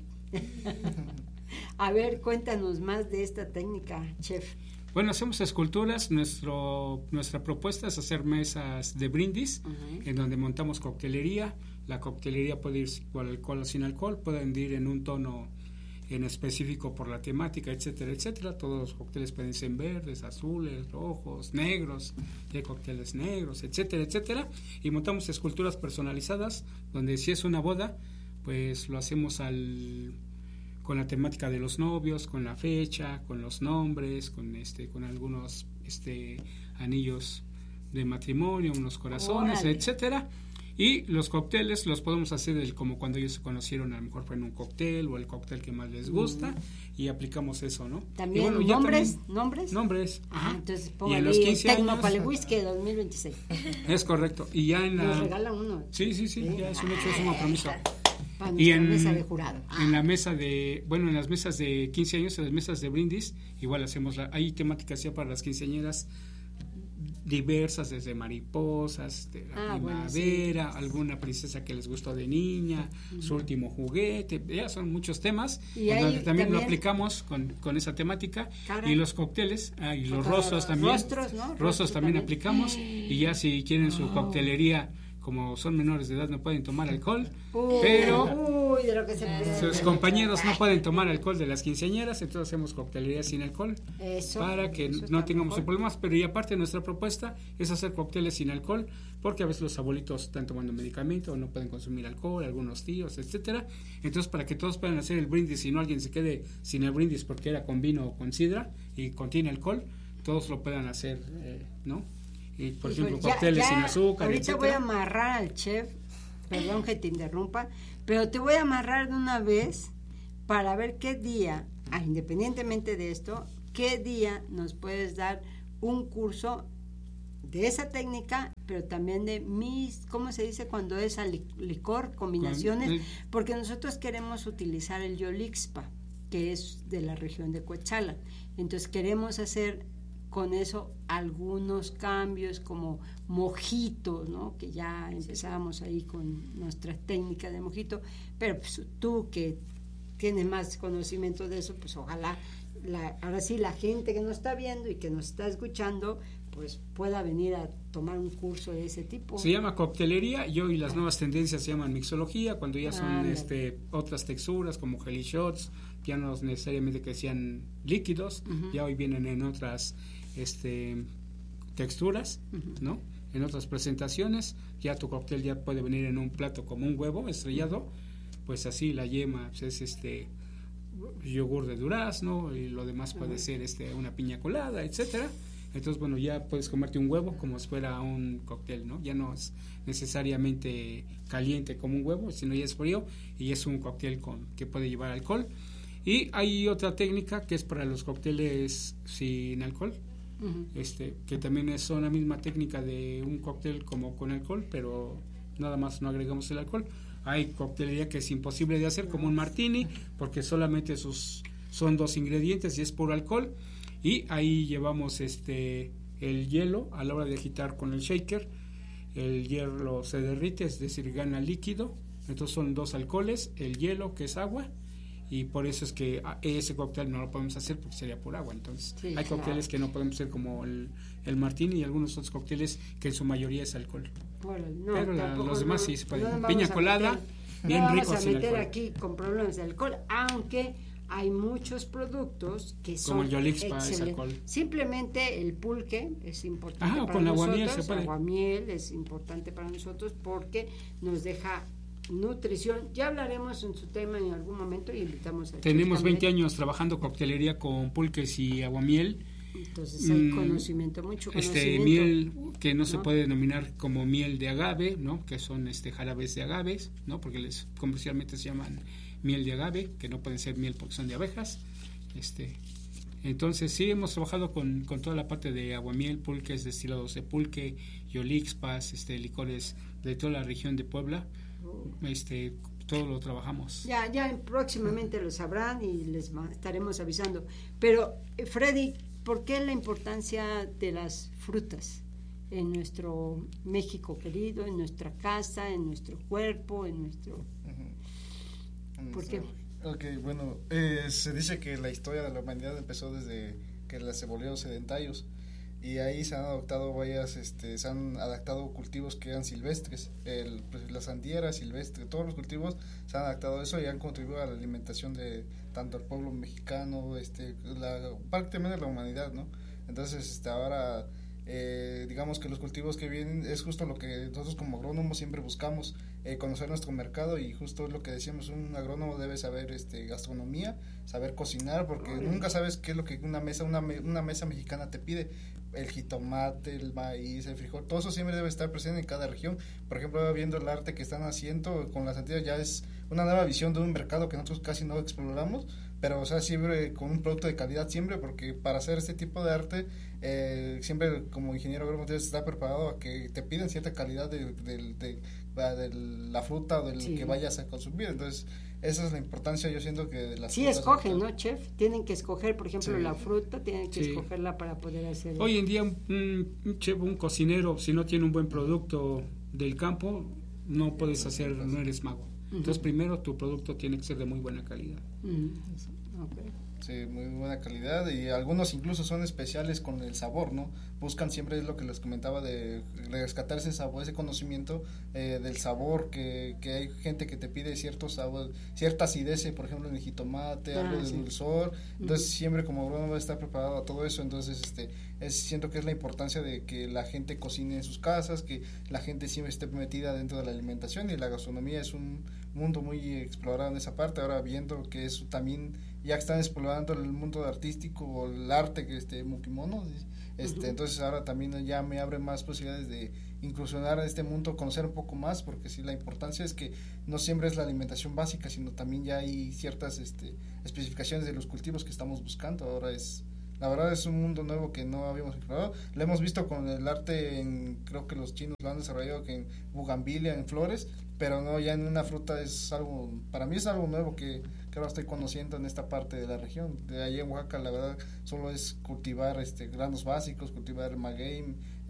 [SPEAKER 3] A ver, cuéntanos más de esta técnica, chef.
[SPEAKER 5] Bueno, hacemos esculturas. Nuestro, nuestra propuesta es hacer mesas de brindis, uh-huh. en donde montamos coctelería. La coctelería puede ir con alcohol o sin alcohol, pueden ir en un tono en específico por la temática, etcétera, etcétera. Todos los cócteles pueden ser verdes, azules, rojos, negros, hay cócteles negros, etcétera, etcétera. Y montamos esculturas personalizadas, donde si es una boda, pues lo hacemos al con la temática de los novios, con la fecha, con los nombres, con este, con algunos este anillos de matrimonio, unos corazones, ¡órale!, etcétera. Y los cócteles los podemos hacer el, como cuando ellos se conocieron, a lo mejor fue en un cóctel o el cóctel que más les gusta, mm. y aplicamos eso, ¿no?
[SPEAKER 3] También
[SPEAKER 5] bueno,
[SPEAKER 3] nombres,
[SPEAKER 5] también,
[SPEAKER 3] nombres.
[SPEAKER 5] Nombres.
[SPEAKER 3] Ajá,
[SPEAKER 5] ajá.
[SPEAKER 3] entonces
[SPEAKER 5] y
[SPEAKER 3] póngale
[SPEAKER 5] en los quince años,
[SPEAKER 3] Tecnopalehuisque dos mil veintiséis.
[SPEAKER 5] Es correcto. Y ya en la
[SPEAKER 3] nos regala uno.
[SPEAKER 5] Sí, sí, sí, ¿sí? Ya es un hecho, es un compromiso.
[SPEAKER 3] Para
[SPEAKER 5] y en
[SPEAKER 3] mesa de jurado. Ah.
[SPEAKER 5] En la mesa de, bueno, en las mesas de quince años, en las mesas de brindis, igual hacemos, la, hay temáticas ya para las quinceañeras diversas, desde mariposas, de la
[SPEAKER 3] ah,
[SPEAKER 5] primavera,
[SPEAKER 3] bueno, sí.
[SPEAKER 5] alguna princesa que les gustó de niña, uh-huh. su último juguete, ya son muchos temas,
[SPEAKER 3] y
[SPEAKER 5] donde también,
[SPEAKER 3] también
[SPEAKER 5] lo aplicamos con, con esa temática.
[SPEAKER 3] Caray.
[SPEAKER 5] Y los cócteles, ah, y los rostros también,
[SPEAKER 3] rostros, ¿no?
[SPEAKER 5] rostros,
[SPEAKER 3] rostros
[SPEAKER 5] también,
[SPEAKER 3] también
[SPEAKER 5] aplicamos, y ya si quieren su oh. coctelería, como son menores de edad no pueden tomar alcohol,
[SPEAKER 3] uy,
[SPEAKER 5] pero
[SPEAKER 3] uy, de lo que se
[SPEAKER 5] sus compañeros no pueden tomar alcohol de las quinceañeras, entonces hacemos coctelería sin alcohol,
[SPEAKER 3] eso,
[SPEAKER 5] para que
[SPEAKER 3] eso
[SPEAKER 5] no tengamos problemas. Pero y aparte nuestra propuesta es hacer cócteles sin alcohol, porque a veces los abuelitos están tomando medicamento o no pueden consumir alcohol, algunos tíos, etcétera. Entonces, para que todos puedan hacer el brindis y no alguien se quede sin el brindis porque era con vino o con sidra y contiene alcohol, todos lo puedan hacer, eh, ¿no? Y por
[SPEAKER 3] Hijo,
[SPEAKER 5] ejemplo,
[SPEAKER 3] ya,
[SPEAKER 5] cócteles
[SPEAKER 3] ya,
[SPEAKER 5] sin azúcar,
[SPEAKER 3] ahorita
[SPEAKER 5] etcétera.
[SPEAKER 3] voy a amarrar al chef, perdón que te interrumpa, pero te voy a amarrar de una vez para ver qué día, ah, independientemente de esto, qué día nos puedes dar un curso de esa técnica, pero también de mis, ¿cómo se dice cuando es al licor, combinaciones? Porque nosotros queremos utilizar el Yolixpa, que es de la región de Coetzalan. Entonces queremos hacer con eso algunos cambios como mojito, ¿no? Que ya empezábamos ahí con nuestras técnicas de mojito, pero pues tú que tienes más conocimiento de eso, pues ojalá, la, ahora sí la gente que nos está viendo y que nos está escuchando, pues pueda venir a tomar un curso de ese tipo.
[SPEAKER 5] Se llama coctelería y hoy las nuevas tendencias se llaman mixología, cuando ya son
[SPEAKER 3] Ah,
[SPEAKER 5] este otras texturas como jelly shots, ya no necesariamente que sean líquidos,
[SPEAKER 3] Ujú.
[SPEAKER 5] ya hoy vienen en otras este texturas,
[SPEAKER 3] Ujú.
[SPEAKER 5] ¿no? En otras presentaciones, ya tu cóctel ya puede venir en un plato como un huevo estrellado, pues así la yema pues es este yogur de durazno y lo demás puede
[SPEAKER 3] Ujú.
[SPEAKER 5] ser este una piña colada, etcétera. Entonces, bueno, ya puedes comerte un huevo como si fuera un cóctel, ¿no? Ya no es necesariamente caliente como un huevo, sino ya es frío y es un cóctel con que puede llevar alcohol. Y hay otra técnica que es para los cócteles sin alcohol,
[SPEAKER 3] Ujú.
[SPEAKER 5] este que también es una misma técnica de un cóctel como con alcohol, pero nada más no agregamos el alcohol. Hay coctelería que es imposible de hacer como un martini porque solamente sus son dos ingredientes y es puro alcohol, y ahí llevamos este el hielo a la hora de agitar con el shaker, el hielo se derrite, es decir, gana líquido, entonces son dos alcoholes, el hielo que es agua, y por eso es que ese cóctel no lo podemos hacer porque sería por agua. Entonces
[SPEAKER 3] Sí,
[SPEAKER 5] hay
[SPEAKER 3] claro.
[SPEAKER 5] cócteles que no podemos hacer como el, el martini y algunos otros cócteles que en su mayoría es alcohol.
[SPEAKER 3] Bueno, no,
[SPEAKER 5] Pero la-
[SPEAKER 3] tampoco
[SPEAKER 5] los demás
[SPEAKER 3] no-
[SPEAKER 5] sí se
[SPEAKER 3] no
[SPEAKER 5] pueden.
[SPEAKER 3] nos vamos
[SPEAKER 5] Piña
[SPEAKER 3] a
[SPEAKER 5] colada,
[SPEAKER 3] meter-
[SPEAKER 5] bien
[SPEAKER 3] no
[SPEAKER 5] rico
[SPEAKER 3] vamos a
[SPEAKER 5] sin
[SPEAKER 3] meter
[SPEAKER 5] alcohol.
[SPEAKER 3] aquí con problemas de alcohol, aunque hay muchos productos que son
[SPEAKER 5] Como el Yolixpa, es
[SPEAKER 3] excelentes.
[SPEAKER 5] alcohol.
[SPEAKER 3] Simplemente el pulque es importante
[SPEAKER 5] Ajá, o
[SPEAKER 3] para
[SPEAKER 5] con
[SPEAKER 3] nosotros,
[SPEAKER 5] aguamiel se puede.
[SPEAKER 3] aguamiel es importante para nosotros porque nos deja nutrición. Ya hablaremos en su tema en algún momento y invitamos a
[SPEAKER 5] Tenemos
[SPEAKER 3] Chef
[SPEAKER 5] veinte
[SPEAKER 3] también.
[SPEAKER 5] años trabajando coctelería con pulques y aguamiel.
[SPEAKER 3] Entonces hay
[SPEAKER 5] Mm,
[SPEAKER 3] conocimiento, mucho conocimiento.
[SPEAKER 5] Este miel que no, se
[SPEAKER 3] ¿no?
[SPEAKER 5] puede denominar como miel de agave, ¿no? Que son este jarabes de agaves, ¿no? Porque les comercialmente se llaman miel de agave, que no pueden ser miel porque son de abejas. Este, entonces sí hemos trabajado con, con toda la parte de aguamiel, pulques, destilados de pulque, yolixpas, este licores de toda la región de Puebla. Este, todo lo trabajamos.
[SPEAKER 3] Ya, ya próximamente lo sabrán y les ma- estaremos avisando. Pero, eh, Freddy, ¿por qué la importancia de las frutas en nuestro México querido, en nuestra casa, en nuestro cuerpo, en nuestro... ¿Por qué?
[SPEAKER 15] Ok, bueno, eh, se dice que la historia de la humanidad empezó desde que las se volvieron sedentarios y ahí se han adoptado varias, este, se han adaptado cultivos que eran silvestres, el, pues, la sandía era silvestre, todos los cultivos se han adaptado a eso y han contribuido a la alimentación de tanto al pueblo mexicano, este, la, prácticamente la humanidad, ¿no? Entonces, este, ahora, eh, digamos que los cultivos que vienen es justo lo que nosotros como agrónomos siempre buscamos, eh, conocer nuestro mercado y justo lo que decíamos, un agrónomo debe saber este gastronomía, saber cocinar, porque
[SPEAKER 3] Ay.
[SPEAKER 15] nunca sabes qué es lo que una mesa, una, me- una mesa mexicana te pide, el jitomate, el maíz, el frijol, todo eso siempre debe estar presente en cada región. Por ejemplo, viendo el arte que están haciendo con las Antillas, ya es una nueva visión de un mercado que nosotros casi no exploramos, pero o sea, siempre con un producto de calidad siempre, porque para hacer este tipo de arte, eh, siempre como ingeniero agrónomo debes estar preparado a que te piden cierta calidad de, de, de, de la fruta o del
[SPEAKER 3] Sí.
[SPEAKER 15] que vayas a consumir. Entonces, esa es la importancia, yo siento que de las
[SPEAKER 3] Sí,
[SPEAKER 15] frutas,
[SPEAKER 3] escogen, ¿no, chef? Tienen que escoger, por ejemplo,
[SPEAKER 15] Sí.
[SPEAKER 3] la fruta, tienen que
[SPEAKER 5] Sí.
[SPEAKER 3] escogerla para poder hacer...
[SPEAKER 5] Hoy en día un, un chef, un cocinero, si no tiene un buen producto del campo, no puedes hacer, no eres mago. Entonces,
[SPEAKER 3] Ujú.
[SPEAKER 5] primero tu producto tiene que ser de muy buena calidad.
[SPEAKER 3] Mm, ok.
[SPEAKER 15] Sí, muy buena calidad y algunos incluso son especiales con el sabor, ¿no? Buscan siempre, es lo que les comentaba, de rescatar ese sabor, ese conocimiento eh, del sabor, que, que hay gente que te pide cierto sabor, cierta acidez, por ejemplo en el jitomate,
[SPEAKER 3] Ah,
[SPEAKER 15] algo de
[SPEAKER 3] sí.
[SPEAKER 15] dulzor, entonces
[SPEAKER 3] Ujú.
[SPEAKER 15] siempre como agrónomo va a estar preparado a todo eso, entonces este es, siento que es la importancia de que la gente cocine en sus casas, que la gente siempre esté metida dentro de la alimentación y la gastronomía es un mundo muy explorado en esa parte, ahora viendo que eso también ya están explorando el mundo artístico o el arte que este mukimono, este
[SPEAKER 3] Ujú.
[SPEAKER 15] entonces ahora también ya me abre más posibilidades de incursionar en este mundo, conocer un poco más, porque sí, la importancia es que no siempre es la alimentación básica, sino también ya hay ciertas este especificaciones de los cultivos que estamos buscando. Ahora es, la verdad es un mundo nuevo que no habíamos explorado, lo hemos visto con el arte en, creo que los chinos lo han desarrollado que en bugambilia, en flores, pero no, ya en una fruta es algo, para mí es algo nuevo que, que ahora estoy conociendo en esta parte de la región. De allá en Oaxaca la verdad solo es cultivar este granos básicos, cultivar maguey,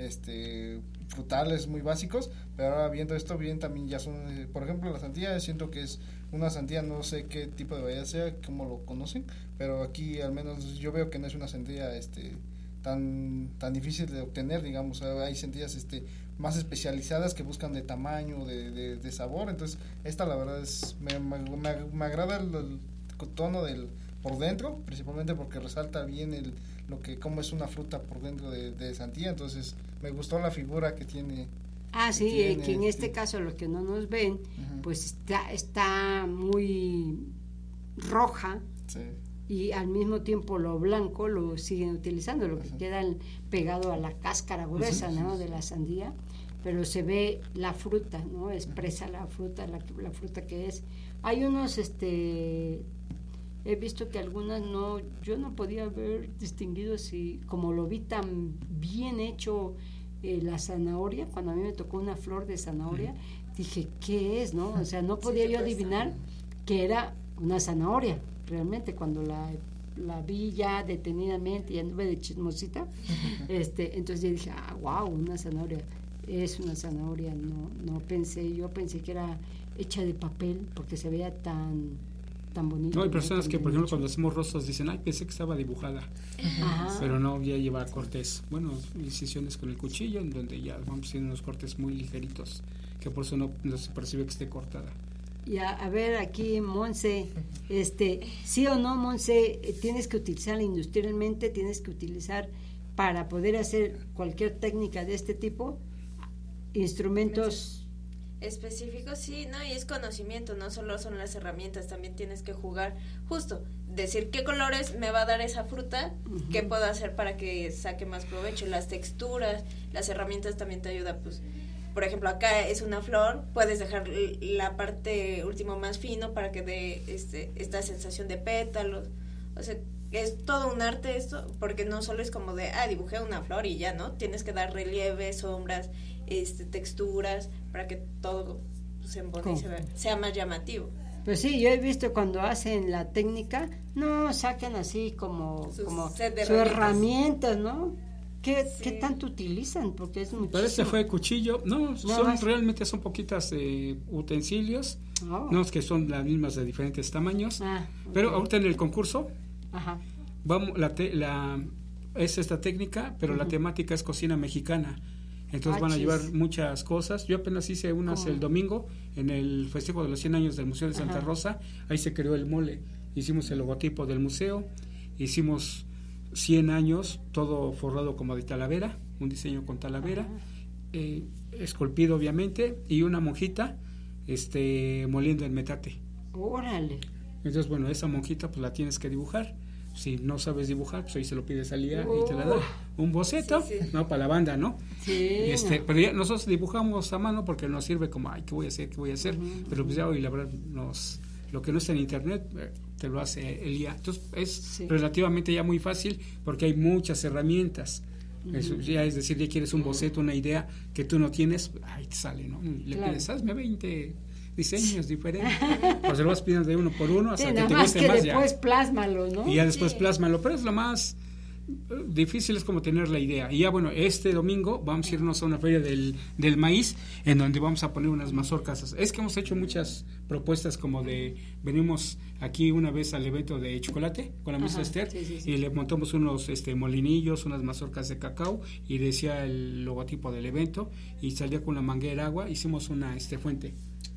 [SPEAKER 15] este frutales muy básicos, pero ahora viendo esto bien también ya son, eh, por ejemplo la sandía, siento que es una sandía, no sé qué tipo de variedad sea, cómo lo conocen, pero aquí al menos yo veo que no es una sandía este tan tan difícil de obtener, digamos. Hay sandías este más especializadas que buscan de tamaño, de, de, de sabor. Entonces esta la verdad es me, me, me, me agrada el, el tono del por dentro, principalmente porque resalta bien el lo que como es una fruta por dentro de, de sandía. Entonces me gustó la figura que tiene.
[SPEAKER 3] Ah, sí,
[SPEAKER 15] que, tiene,
[SPEAKER 3] que en este
[SPEAKER 15] sí.
[SPEAKER 3] caso los que no nos ven,
[SPEAKER 15] uh-huh.
[SPEAKER 3] pues está está muy roja.
[SPEAKER 15] Sí.
[SPEAKER 3] Y al mismo tiempo lo blanco lo siguen utilizando, lo que uh-huh. queda pegado a la cáscara gruesa, uh-huh. ¿no? de la sandía, pero se ve la fruta, ¿no? Expresa la fruta, la, la fruta que es. Hay unos, este, he visto que algunas no, yo no podía haber distinguido si, como lo vi tan bien hecho eh, la zanahoria, cuando a mí me tocó una flor de zanahoria, uh-huh. dije, ¿qué es, no? O sea, no podía sí, yo adivinar que era una zanahoria. Realmente cuando la, la vi ya detenidamente y anduve de chismosita, este, entonces yo dije, ah, wow, una zanahoria, es una zanahoria, no, no pensé, yo pensé que era hecha de papel porque se veía tan, tan bonito.
[SPEAKER 5] No, hay personas
[SPEAKER 3] ¿no?
[SPEAKER 5] que por ejemplo cuando hacemos rostros dicen, ay, pensé que estaba dibujada, ajá. pero no, ya lleva cortes, bueno, incisiones con el cuchillo, en donde ya vamos haciendo unos cortes muy ligeritos, que por eso no, no se percibe que esté cortada.
[SPEAKER 3] Y a, a ver aquí, Monse, este, sí o no, Monse, tienes que utilizarla industrialmente, tienes que utilizar para poder hacer cualquier técnica de este tipo, instrumentos
[SPEAKER 4] específicos, sí, no, y es conocimiento, no solo son las herramientas, también tienes que jugar, justo, decir qué colores me va a dar esa fruta, uh-huh. qué puedo hacer para que saque más provecho, las texturas, las herramientas también te ayudan, pues, por ejemplo, acá es una flor, puedes dejar la parte último más fino para que dé este, esta sensación de pétalos. O sea, es todo un arte esto, porque no solo es como de, ah, dibujé una flor y ya, ¿no? Tienes que dar relieve, sombras, este, texturas, para que todo se embone y se vea, sea más llamativo.
[SPEAKER 3] Pues sí, yo he visto cuando hacen la técnica, no, sacan así como,
[SPEAKER 4] sus,
[SPEAKER 3] como sus
[SPEAKER 4] herramientas.
[SPEAKER 3] herramientas, ¿no? ¿Qué,
[SPEAKER 4] sí.
[SPEAKER 3] ¿Qué tanto utilizan? Porque es muchísimo.
[SPEAKER 5] Pero este fue cuchillo, no,
[SPEAKER 3] no
[SPEAKER 5] son
[SPEAKER 3] más.
[SPEAKER 5] realmente son poquitas eh, utensilios, oh. no es que son las mismas de diferentes tamaños, ah, okay. pero ahorita en el concurso,
[SPEAKER 3] ajá.
[SPEAKER 5] vamos, la, te, la es esta técnica, pero uh-huh. la temática es cocina mexicana, entonces ah, van a llevar muchas cosas. Yo apenas hice unas ¿Cómo? El domingo en el festejo de los cien años del Museo de Santa ajá. Rosa, ahí se creó el mole, hicimos el logotipo del museo, hicimos cien años, todo forrado como de talavera, un diseño con talavera, eh, esculpido obviamente, y una monjita este moliendo el metate.
[SPEAKER 3] ¡Órale!
[SPEAKER 5] Entonces, bueno, esa monjita pues la tienes que dibujar. Si no sabes dibujar, pues ahí se lo pides al I A uh, y te la da un boceto, sí, sí. ¿no? Para la banda, ¿no?
[SPEAKER 3] Sí.
[SPEAKER 5] Este, pero ya nosotros dibujamos a mano porque nos sirve como, ay, ¿qué voy a hacer? ¿Qué voy a hacer? Uh-huh. Pero pues ya hoy la verdad nos... Lo que no está en internet te lo hace el I A. Entonces es sí. relativamente ya muy fácil porque hay muchas herramientas. Uh-huh. Eso, ya es decir, ya quieres un boceto, una idea que tú no tienes, ahí te sale, ¿no? Le claro. pides, hazme veinte diseños diferentes. Pues se lo vas pidiendo de uno por uno hasta
[SPEAKER 3] sí,
[SPEAKER 5] que te
[SPEAKER 3] más
[SPEAKER 5] guste
[SPEAKER 3] que
[SPEAKER 5] más.
[SPEAKER 3] Después
[SPEAKER 5] ya.
[SPEAKER 3] plásmalo, ¿no?
[SPEAKER 5] Y ya después
[SPEAKER 3] sí.
[SPEAKER 5] plásmalo. Pero es lo más difícil, es como tener la idea. Y ya bueno, este domingo vamos a irnos a una feria del, del maíz en donde vamos a poner unas mazorcas. Es que hemos hecho muchas propuestas como de, venimos aquí una vez al evento de chocolate con la maestra Esther
[SPEAKER 3] sí, sí, sí.
[SPEAKER 5] y le montamos unos este molinillos, unas mazorcas de cacao y decía el logotipo del evento y salía con la manguera agua, hicimos una este fuente.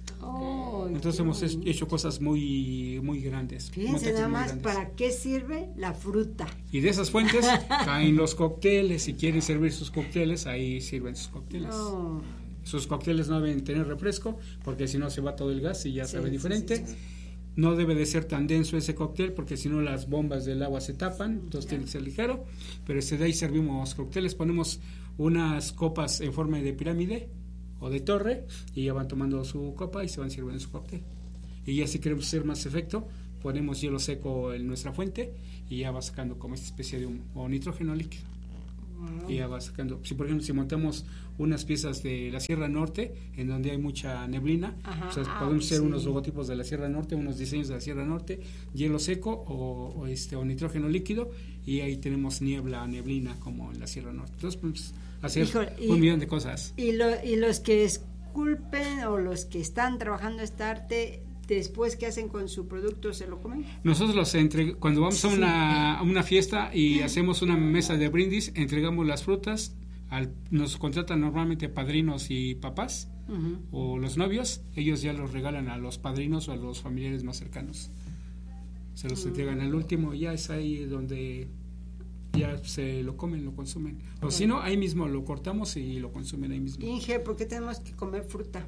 [SPEAKER 3] Oh,
[SPEAKER 5] entonces hemos bueno. hecho cosas muy muy grandes.
[SPEAKER 3] Fíjense nada más grandes. Para qué sirve la fruta.
[SPEAKER 5] Y de esas fuentes caen los cócteles. Si quieren servir sus cócteles, ahí sirven sus cócteles. Oh. Sus cócteles no deben tener refresco porque si no se va todo el gas y ya sí, sabe diferente. Sí, sí, sí. No debe de ser tan denso ese cóctel porque si no las bombas del agua se tapan, entonces yeah. tiene que ser ligero. Pero este de ahí servimos cócteles, ponemos unas copas en forma de pirámide o de torre y ya van tomando su copa y se van sirviendo su cóctel. Y ya si queremos hacer más efecto, ponemos hielo seco en nuestra fuente y ya va sacando como esta especie de humo o nitrógeno líquido. Wow. Y ya va sacando, si por ejemplo si montamos unas piezas de la Sierra Norte en donde hay mucha neblina, ajá, o sea, ah, podemos hacer sí. unos logotipos de la Sierra Norte, unos diseños de la Sierra Norte, hielo seco o, o este o nitrógeno líquido y ahí tenemos niebla, neblina como en la Sierra Norte. Entonces pues hacer Híjole, y, un millón de cosas.
[SPEAKER 3] Y, lo, y los que esculpen o los que están trabajando este arte después, ¿qué hacen con su producto? ¿Se lo comen?
[SPEAKER 5] Nosotros los entre, cuando vamos a una, a una fiesta y hacemos una mesa de brindis, entregamos las frutas, al, nos contratan normalmente padrinos y papás, uh-huh. o los novios, ellos ya los regalan a los padrinos o a los familiares más cercanos. Se los uh-huh. entregan al último y ya es ahí donde ya se lo comen, lo consumen. O uh-huh. si no, ahí mismo lo cortamos y lo consumen ahí mismo.
[SPEAKER 3] Inge, ¿por qué tenemos que comer fruta?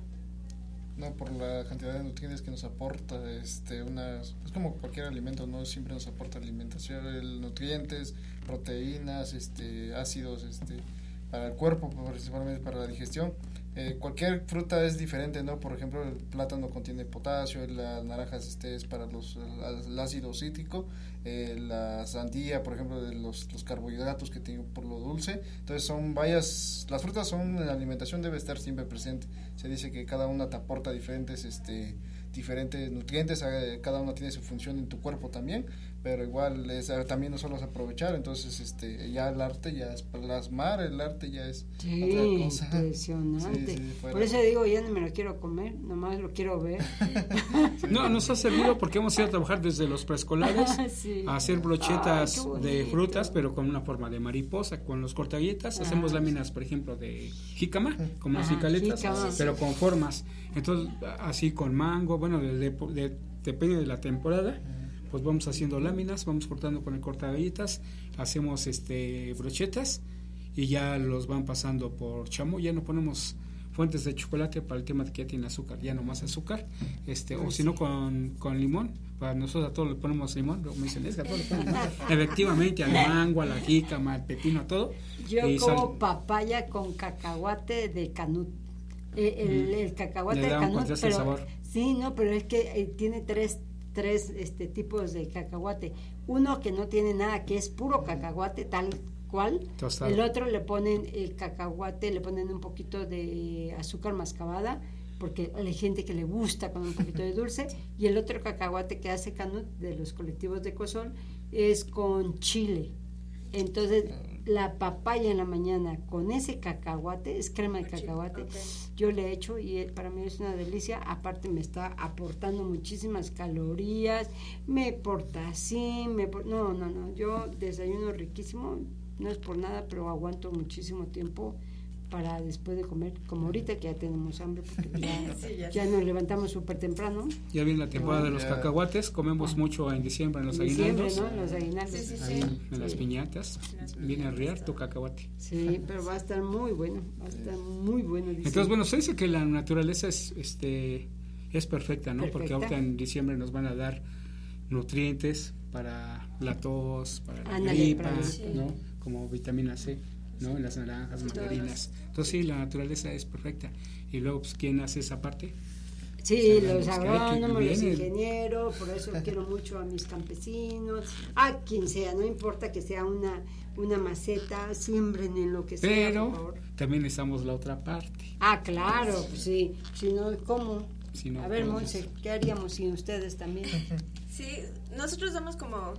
[SPEAKER 15] No, por la cantidad de nutrientes que nos aporta, este, unas, es como cualquier alimento, no siempre nos aporta alimentación, el, nutrientes, proteínas, este, ácidos, este, para el cuerpo, principalmente para la digestión. Eh, cualquier fruta es diferente, ¿no? Por ejemplo, el plátano contiene potasio, las naranjas este es para los el, el ácido cítrico, eh, la sandía, por ejemplo, de los, los carbohidratos que tiene por lo dulce. Entonces son varias, las frutas son, en la alimentación debe estar siempre presente. Se dice que cada una te aporta diferentes este diferentes nutrientes, cada uno tiene su función en tu cuerpo también, pero igual es, también no solo es aprovechar. Entonces este ya el arte ya es plasmar, el arte ya es
[SPEAKER 3] sí,
[SPEAKER 15] otra cosa.
[SPEAKER 3] Impresionante. Sí, sí, por eso digo, ya no me lo quiero comer, nomás lo quiero ver.
[SPEAKER 5] Sí. No, nos ha servido porque hemos ido a trabajar desde los preescolares sí. a hacer brochetas Ay, de frutas, pero con una forma de mariposa, con los cortagalletas, ah, hacemos láminas, por ejemplo, de jícama, como las jicaletas, pero con formas. Entonces, así con mango, bueno, de, de, de, depende de la temporada, pues vamos haciendo láminas, vamos cortando con el cortagalletas, hacemos este brochetas y ya los van pasando por chamoy, ya no ponemos fuentes de chocolate para el tema de que ya tiene azúcar, ya no más azúcar, este o si no con, con limón, para nosotros a todos le ponemos limón, lo mencioné, es que a todos le ponemos efectivamente al mango, a la jícama, al pepino, a todo.
[SPEAKER 3] Yo como sal... papaya con cacahuate de Canut. Eh, el, mm. el cacahuate de Canut, pero sabor. Sí, no, pero es que eh, tiene tres tres este tipos de cacahuate. Uno que no tiene nada, que es puro cacahuate tal cual. Tostado. El otro le ponen el cacahuate, le ponen un poquito de azúcar mascabada, porque hay gente que le gusta con un poquito de dulce, y el otro cacahuate que hace Canut de los colectivos de Cozol es con chile. Entonces la papaya en la mañana con ese cacahuate, es crema de cacahuate, okay. yo le echo y para mí es una delicia. Aparte me está aportando muchísimas calorías, me aporta así, me por... no, no, no, yo desayuno riquísimo, no es por nada, pero aguanto muchísimo tiempo para después de comer, como ahorita que ya tenemos hambre, porque ya, sí, ya, ya nos levantamos súper temprano.
[SPEAKER 5] Ya viene la temporada de los cacahuates, comemos ah. mucho en diciembre en los
[SPEAKER 3] diciembre,
[SPEAKER 5] aguinaldos.
[SPEAKER 3] ¿no? Los aguinaldos. Sí, sí, sí.
[SPEAKER 5] Ahí, en sí. las piñatas, las viene a riar tu cacahuate.
[SPEAKER 3] Sí, pero va a estar muy bueno, va a estar muy bueno. Diciembre.
[SPEAKER 5] Entonces, bueno, se dice que la naturaleza es, este, es perfecta, ¿no? Perfecta. Porque ahorita en diciembre nos van a dar nutrientes para la tos, para la Ándale, gripa, para sí. ¿no? Como vitamina C. ¿no? En las naranjas, mandarinas. Entonces sí, la naturaleza es perfecta. Y luego, pues, ¿quién hace esa parte?
[SPEAKER 3] Sí, los agrónomos, los ingenieros, por eso quiero mucho a mis campesinos, a quien sea, no importa que sea una, una maceta, siembren en lo que sea.
[SPEAKER 5] Pero también estamos la otra parte.
[SPEAKER 3] Ah, claro, pues sí, si no, ¿cómo? Si no, a ver, Monse, ¿qué haríamos sin ustedes también?
[SPEAKER 4] Sí, nosotros damos como...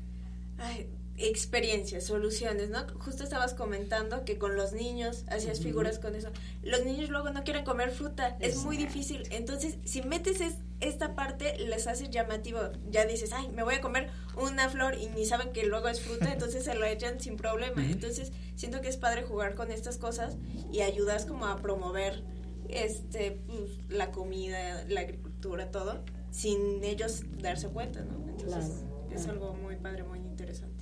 [SPEAKER 4] Ay, experiencias, soluciones, ¿no? Justo estabas comentando que con los niños hacías uh-huh. figuras con eso. Los niños luego no quieren comer fruta, Exacto. es muy difícil. Entonces, si metes es, esta parte, les haces llamativo. Ya dices, ay, me voy a comer una flor y ni saben que luego es fruta, entonces se lo echan sin problema. Uh-huh. Entonces, siento que es padre jugar con estas cosas y ayudas como a promover este pues, la comida, la agricultura, todo, sin ellos darse cuenta, ¿no? Entonces, claro. es algo muy padre, muy interesante.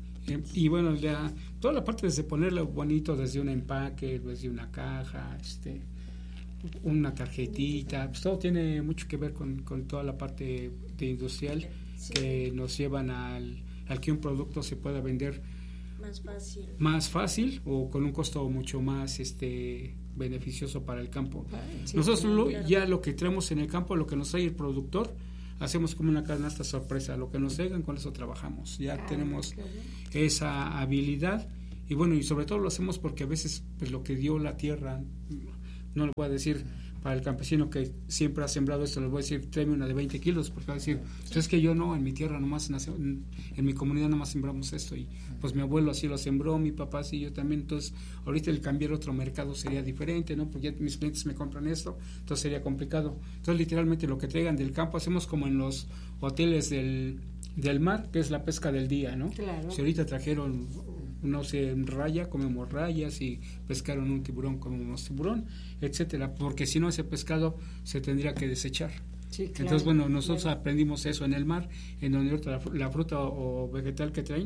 [SPEAKER 5] Y bueno, ya toda la parte desde ponerlo bonito, desde un empaque, desde una caja, este, una tarjetita, pues todo tiene mucho que ver con, con toda la parte de industrial sí. que nos llevan al, al que un producto se pueda vender
[SPEAKER 4] más fácil,
[SPEAKER 5] más fácil o con un costo mucho más este beneficioso para el campo. Sí, Nosotros lo, claro. ya lo que traemos en el campo, lo que nos trae el productor, hacemos como una canasta sorpresa, lo que nos traigan, con eso trabajamos, ya ah, tenemos esa habilidad y bueno, y sobre todo lo hacemos porque a veces pues lo que dio la tierra, no le voy a decir para el campesino que siempre ha sembrado esto, les voy a decir, tráeme una de veinte kilos, porque va a decir, pues es que yo no, en mi tierra nomás, nació, en, en mi comunidad nomás sembramos esto, y pues mi abuelo así lo sembró, mi papá así, yo también, entonces ahorita el cambiar otro mercado sería diferente, ¿no? Porque ya mis clientes me compran esto, entonces sería complicado. Entonces literalmente lo que traigan del campo, hacemos como en los hoteles del, del mar, que es la pesca del día, ¿no?
[SPEAKER 3] Claro.
[SPEAKER 5] Si ahorita trajeron, no sé, raya, comemos rayas, y pescaron un tiburón, comemos tiburón, etcétera, porque si no ese pescado se tendría que desechar.
[SPEAKER 3] Sí, claro.
[SPEAKER 5] Entonces, bueno, nosotros claro. aprendimos eso en el mar, en donde ahorita la, la fruta o, o vegetal que traen,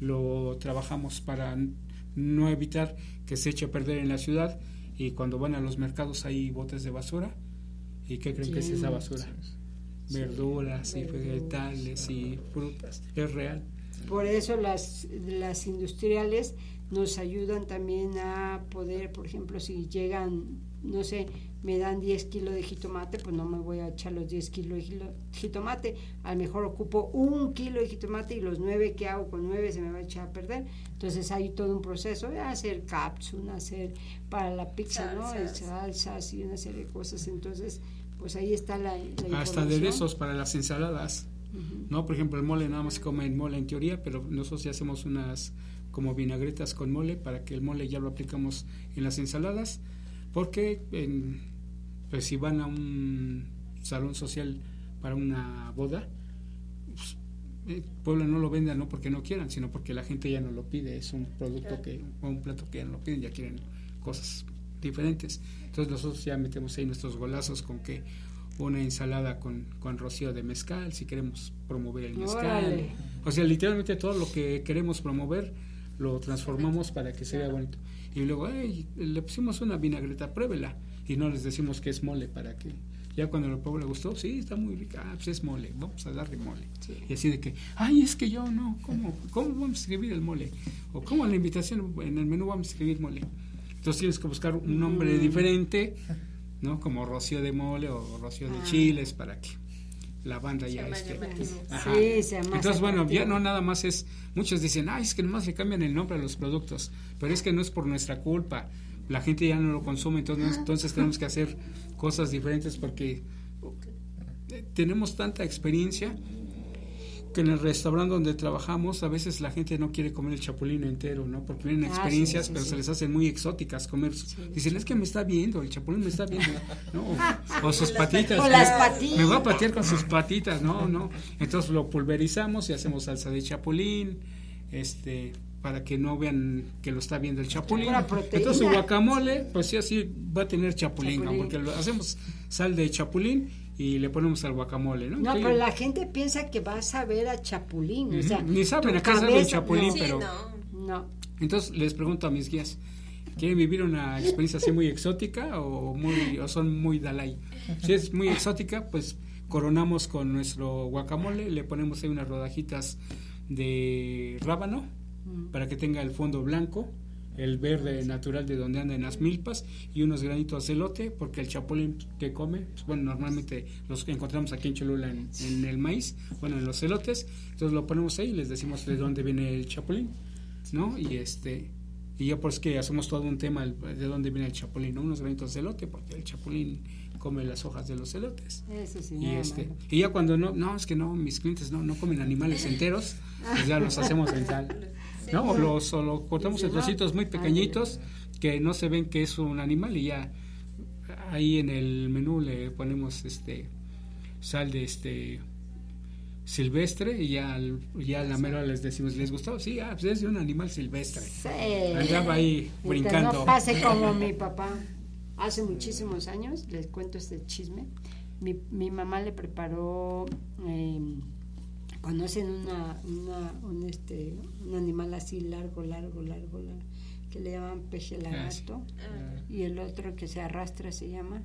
[SPEAKER 5] lo trabajamos para no evitar que se eche a perder en la ciudad, y cuando van a los mercados hay botes de basura, ¿y qué creen sí, que es esa basura? Sí. Verduras sí, y vegetales y frutas, es real.
[SPEAKER 3] Por eso las, las industriales nos ayudan también a poder, por ejemplo, si llegan, no sé, me dan diez kilos de jitomate, pues no me voy a echar los diez kilos de jitomate, a lo mejor ocupo un kilo de jitomate y los nueve que hago con nueve se me va a echar a perder. Entonces hay todo un proceso de hacer cápsula, hacer para la pizza, salsas. ¿no? Salsas y una serie de cosas. Entonces, pues ahí está la, la información.
[SPEAKER 5] Hasta aderezos para las ensaladas. Uh-huh. No, por ejemplo, el mole nada más se come en mole en teoría, pero nosotros ya hacemos unas como vinagretas con mole para que el mole ya lo aplicamos en las ensaladas, porque en, pues si van a un salón social para una boda, pues, eh, Puebla no lo venda no porque no quieran, sino porque la gente ya no lo pide, es un producto que, o un plato que ya no lo piden, ya quieren cosas diferentes. Entonces nosotros ya metemos ahí nuestros golazos con que una ensalada con, con rocío de mezcal, si queremos promover el mezcal. ¡Órale! O sea, literalmente todo lo que queremos promover lo transformamos para que se vea bonito. Y luego, hey, le pusimos una vinagreta, pruébela. Y no les decimos que es mole para que, ya cuando el pueblo le gustó, sí, está muy rica, ah, pues es mole, vamos a darle mole. Sí. Y así de que, ay, es que yo no, ¿cómo, cómo vamos a escribir el mole? O ¿cómo en la invitación, en el menú vamos a escribir mole? Entonces tienes que buscar un nombre mm. diferente, ¿no? Como rocío de mole o rocío de ah. chiles, para que la banda se ya esté.
[SPEAKER 3] Sí, se llama.
[SPEAKER 5] Entonces, bueno, ya no nada más es, muchos dicen, ay, es que nomás le cambian el nombre a los productos, pero es que no es por nuestra culpa, la gente ya no lo consume, entonces, entonces tenemos que hacer cosas diferentes porque tenemos tanta experiencia que en el restaurante donde trabajamos a veces la gente no quiere comer el chapulín entero, ¿no? Porque vienen experiencias, ah, sí, sí, pero sí. se les hacen muy exóticas comer. Sí, dicen, es que me está viendo, el chapulín me está viendo, ¿no? O, o sus patitas.
[SPEAKER 3] O las patitas.
[SPEAKER 5] Me va a patear con sus patitas, no, no. Entonces lo pulverizamos y hacemos salsa de chapulín, este, para que no vean que lo está viendo el chapulín. Entonces su guacamole, pues sí, así va a tener chapulín, chapulín. ¿no? Porque lo hacemos sal de chapulín y le ponemos al guacamole, ¿no?
[SPEAKER 3] No, pero la gente piensa que va a saber a chapulín, uh-huh. o sea,
[SPEAKER 5] ni saben, acá saben chapulín,
[SPEAKER 3] no,
[SPEAKER 5] pero
[SPEAKER 3] sí, no. no.
[SPEAKER 5] Entonces les pregunto a mis guías, ¿quieren vivir una experiencia así muy exótica o muy o son muy Dalai? Si es muy exótica, pues coronamos con nuestro guacamole, le ponemos ahí unas rodajitas de rábano uh-huh. para que tenga el fondo blanco, el verde natural de donde andan las milpas y unos granitos de elote, porque el chapulín que come, pues, bueno, normalmente los que encontramos aquí en Cholula en, en el maíz, bueno, en los elotes, entonces lo ponemos ahí y les decimos de dónde viene el chapulín, ¿no? Y este y ya por es que hacemos todo un tema de dónde viene el chapulín, ¿no? Unos granitos de elote, porque el chapulín come las hojas de los elotes.
[SPEAKER 3] Eso sí,
[SPEAKER 5] y este malo. Y ya cuando no, no, es que no, mis clientes no, no comen animales enteros, pues ya los hacemos en sal. ¿No? O los, o lo cortamos en trocitos muy pequeñitos que no se ven que es un animal y ya ahí en el menú le ponemos este sal de este silvestre y ya ya a la mera les decimos, ¿les gustó? Sí, ah, pues es de un animal silvestre.
[SPEAKER 3] Sí.
[SPEAKER 5] Andaba ahí brincando.
[SPEAKER 3] No pase como mi papá. Hace muchísimos años, les cuento este chisme, mi, mi mamá le preparó... Eh, conocen una, una un este un animal así largo largo largo, largo que le llaman peje lagarto ah, sí. y el otro que se arrastra se llama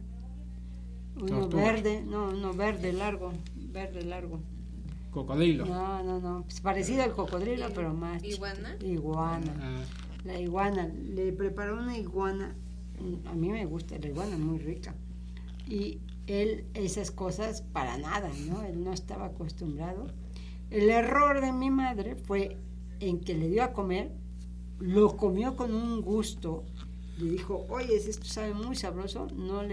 [SPEAKER 3] uno Tortuga. verde no uno verde largo verde largo
[SPEAKER 5] cocodrilo
[SPEAKER 3] no no no pues parecido al cocodrilo pero más
[SPEAKER 4] iguana
[SPEAKER 3] iguana ah. la iguana le preparó una iguana, a mí me gusta la iguana, muy rica, y él esas cosas para nada, no, él no estaba acostumbrado. El error de mi madre fue en que le dio a comer, lo comió con un gusto, le dijo, oye, esto sabe muy sabroso, no le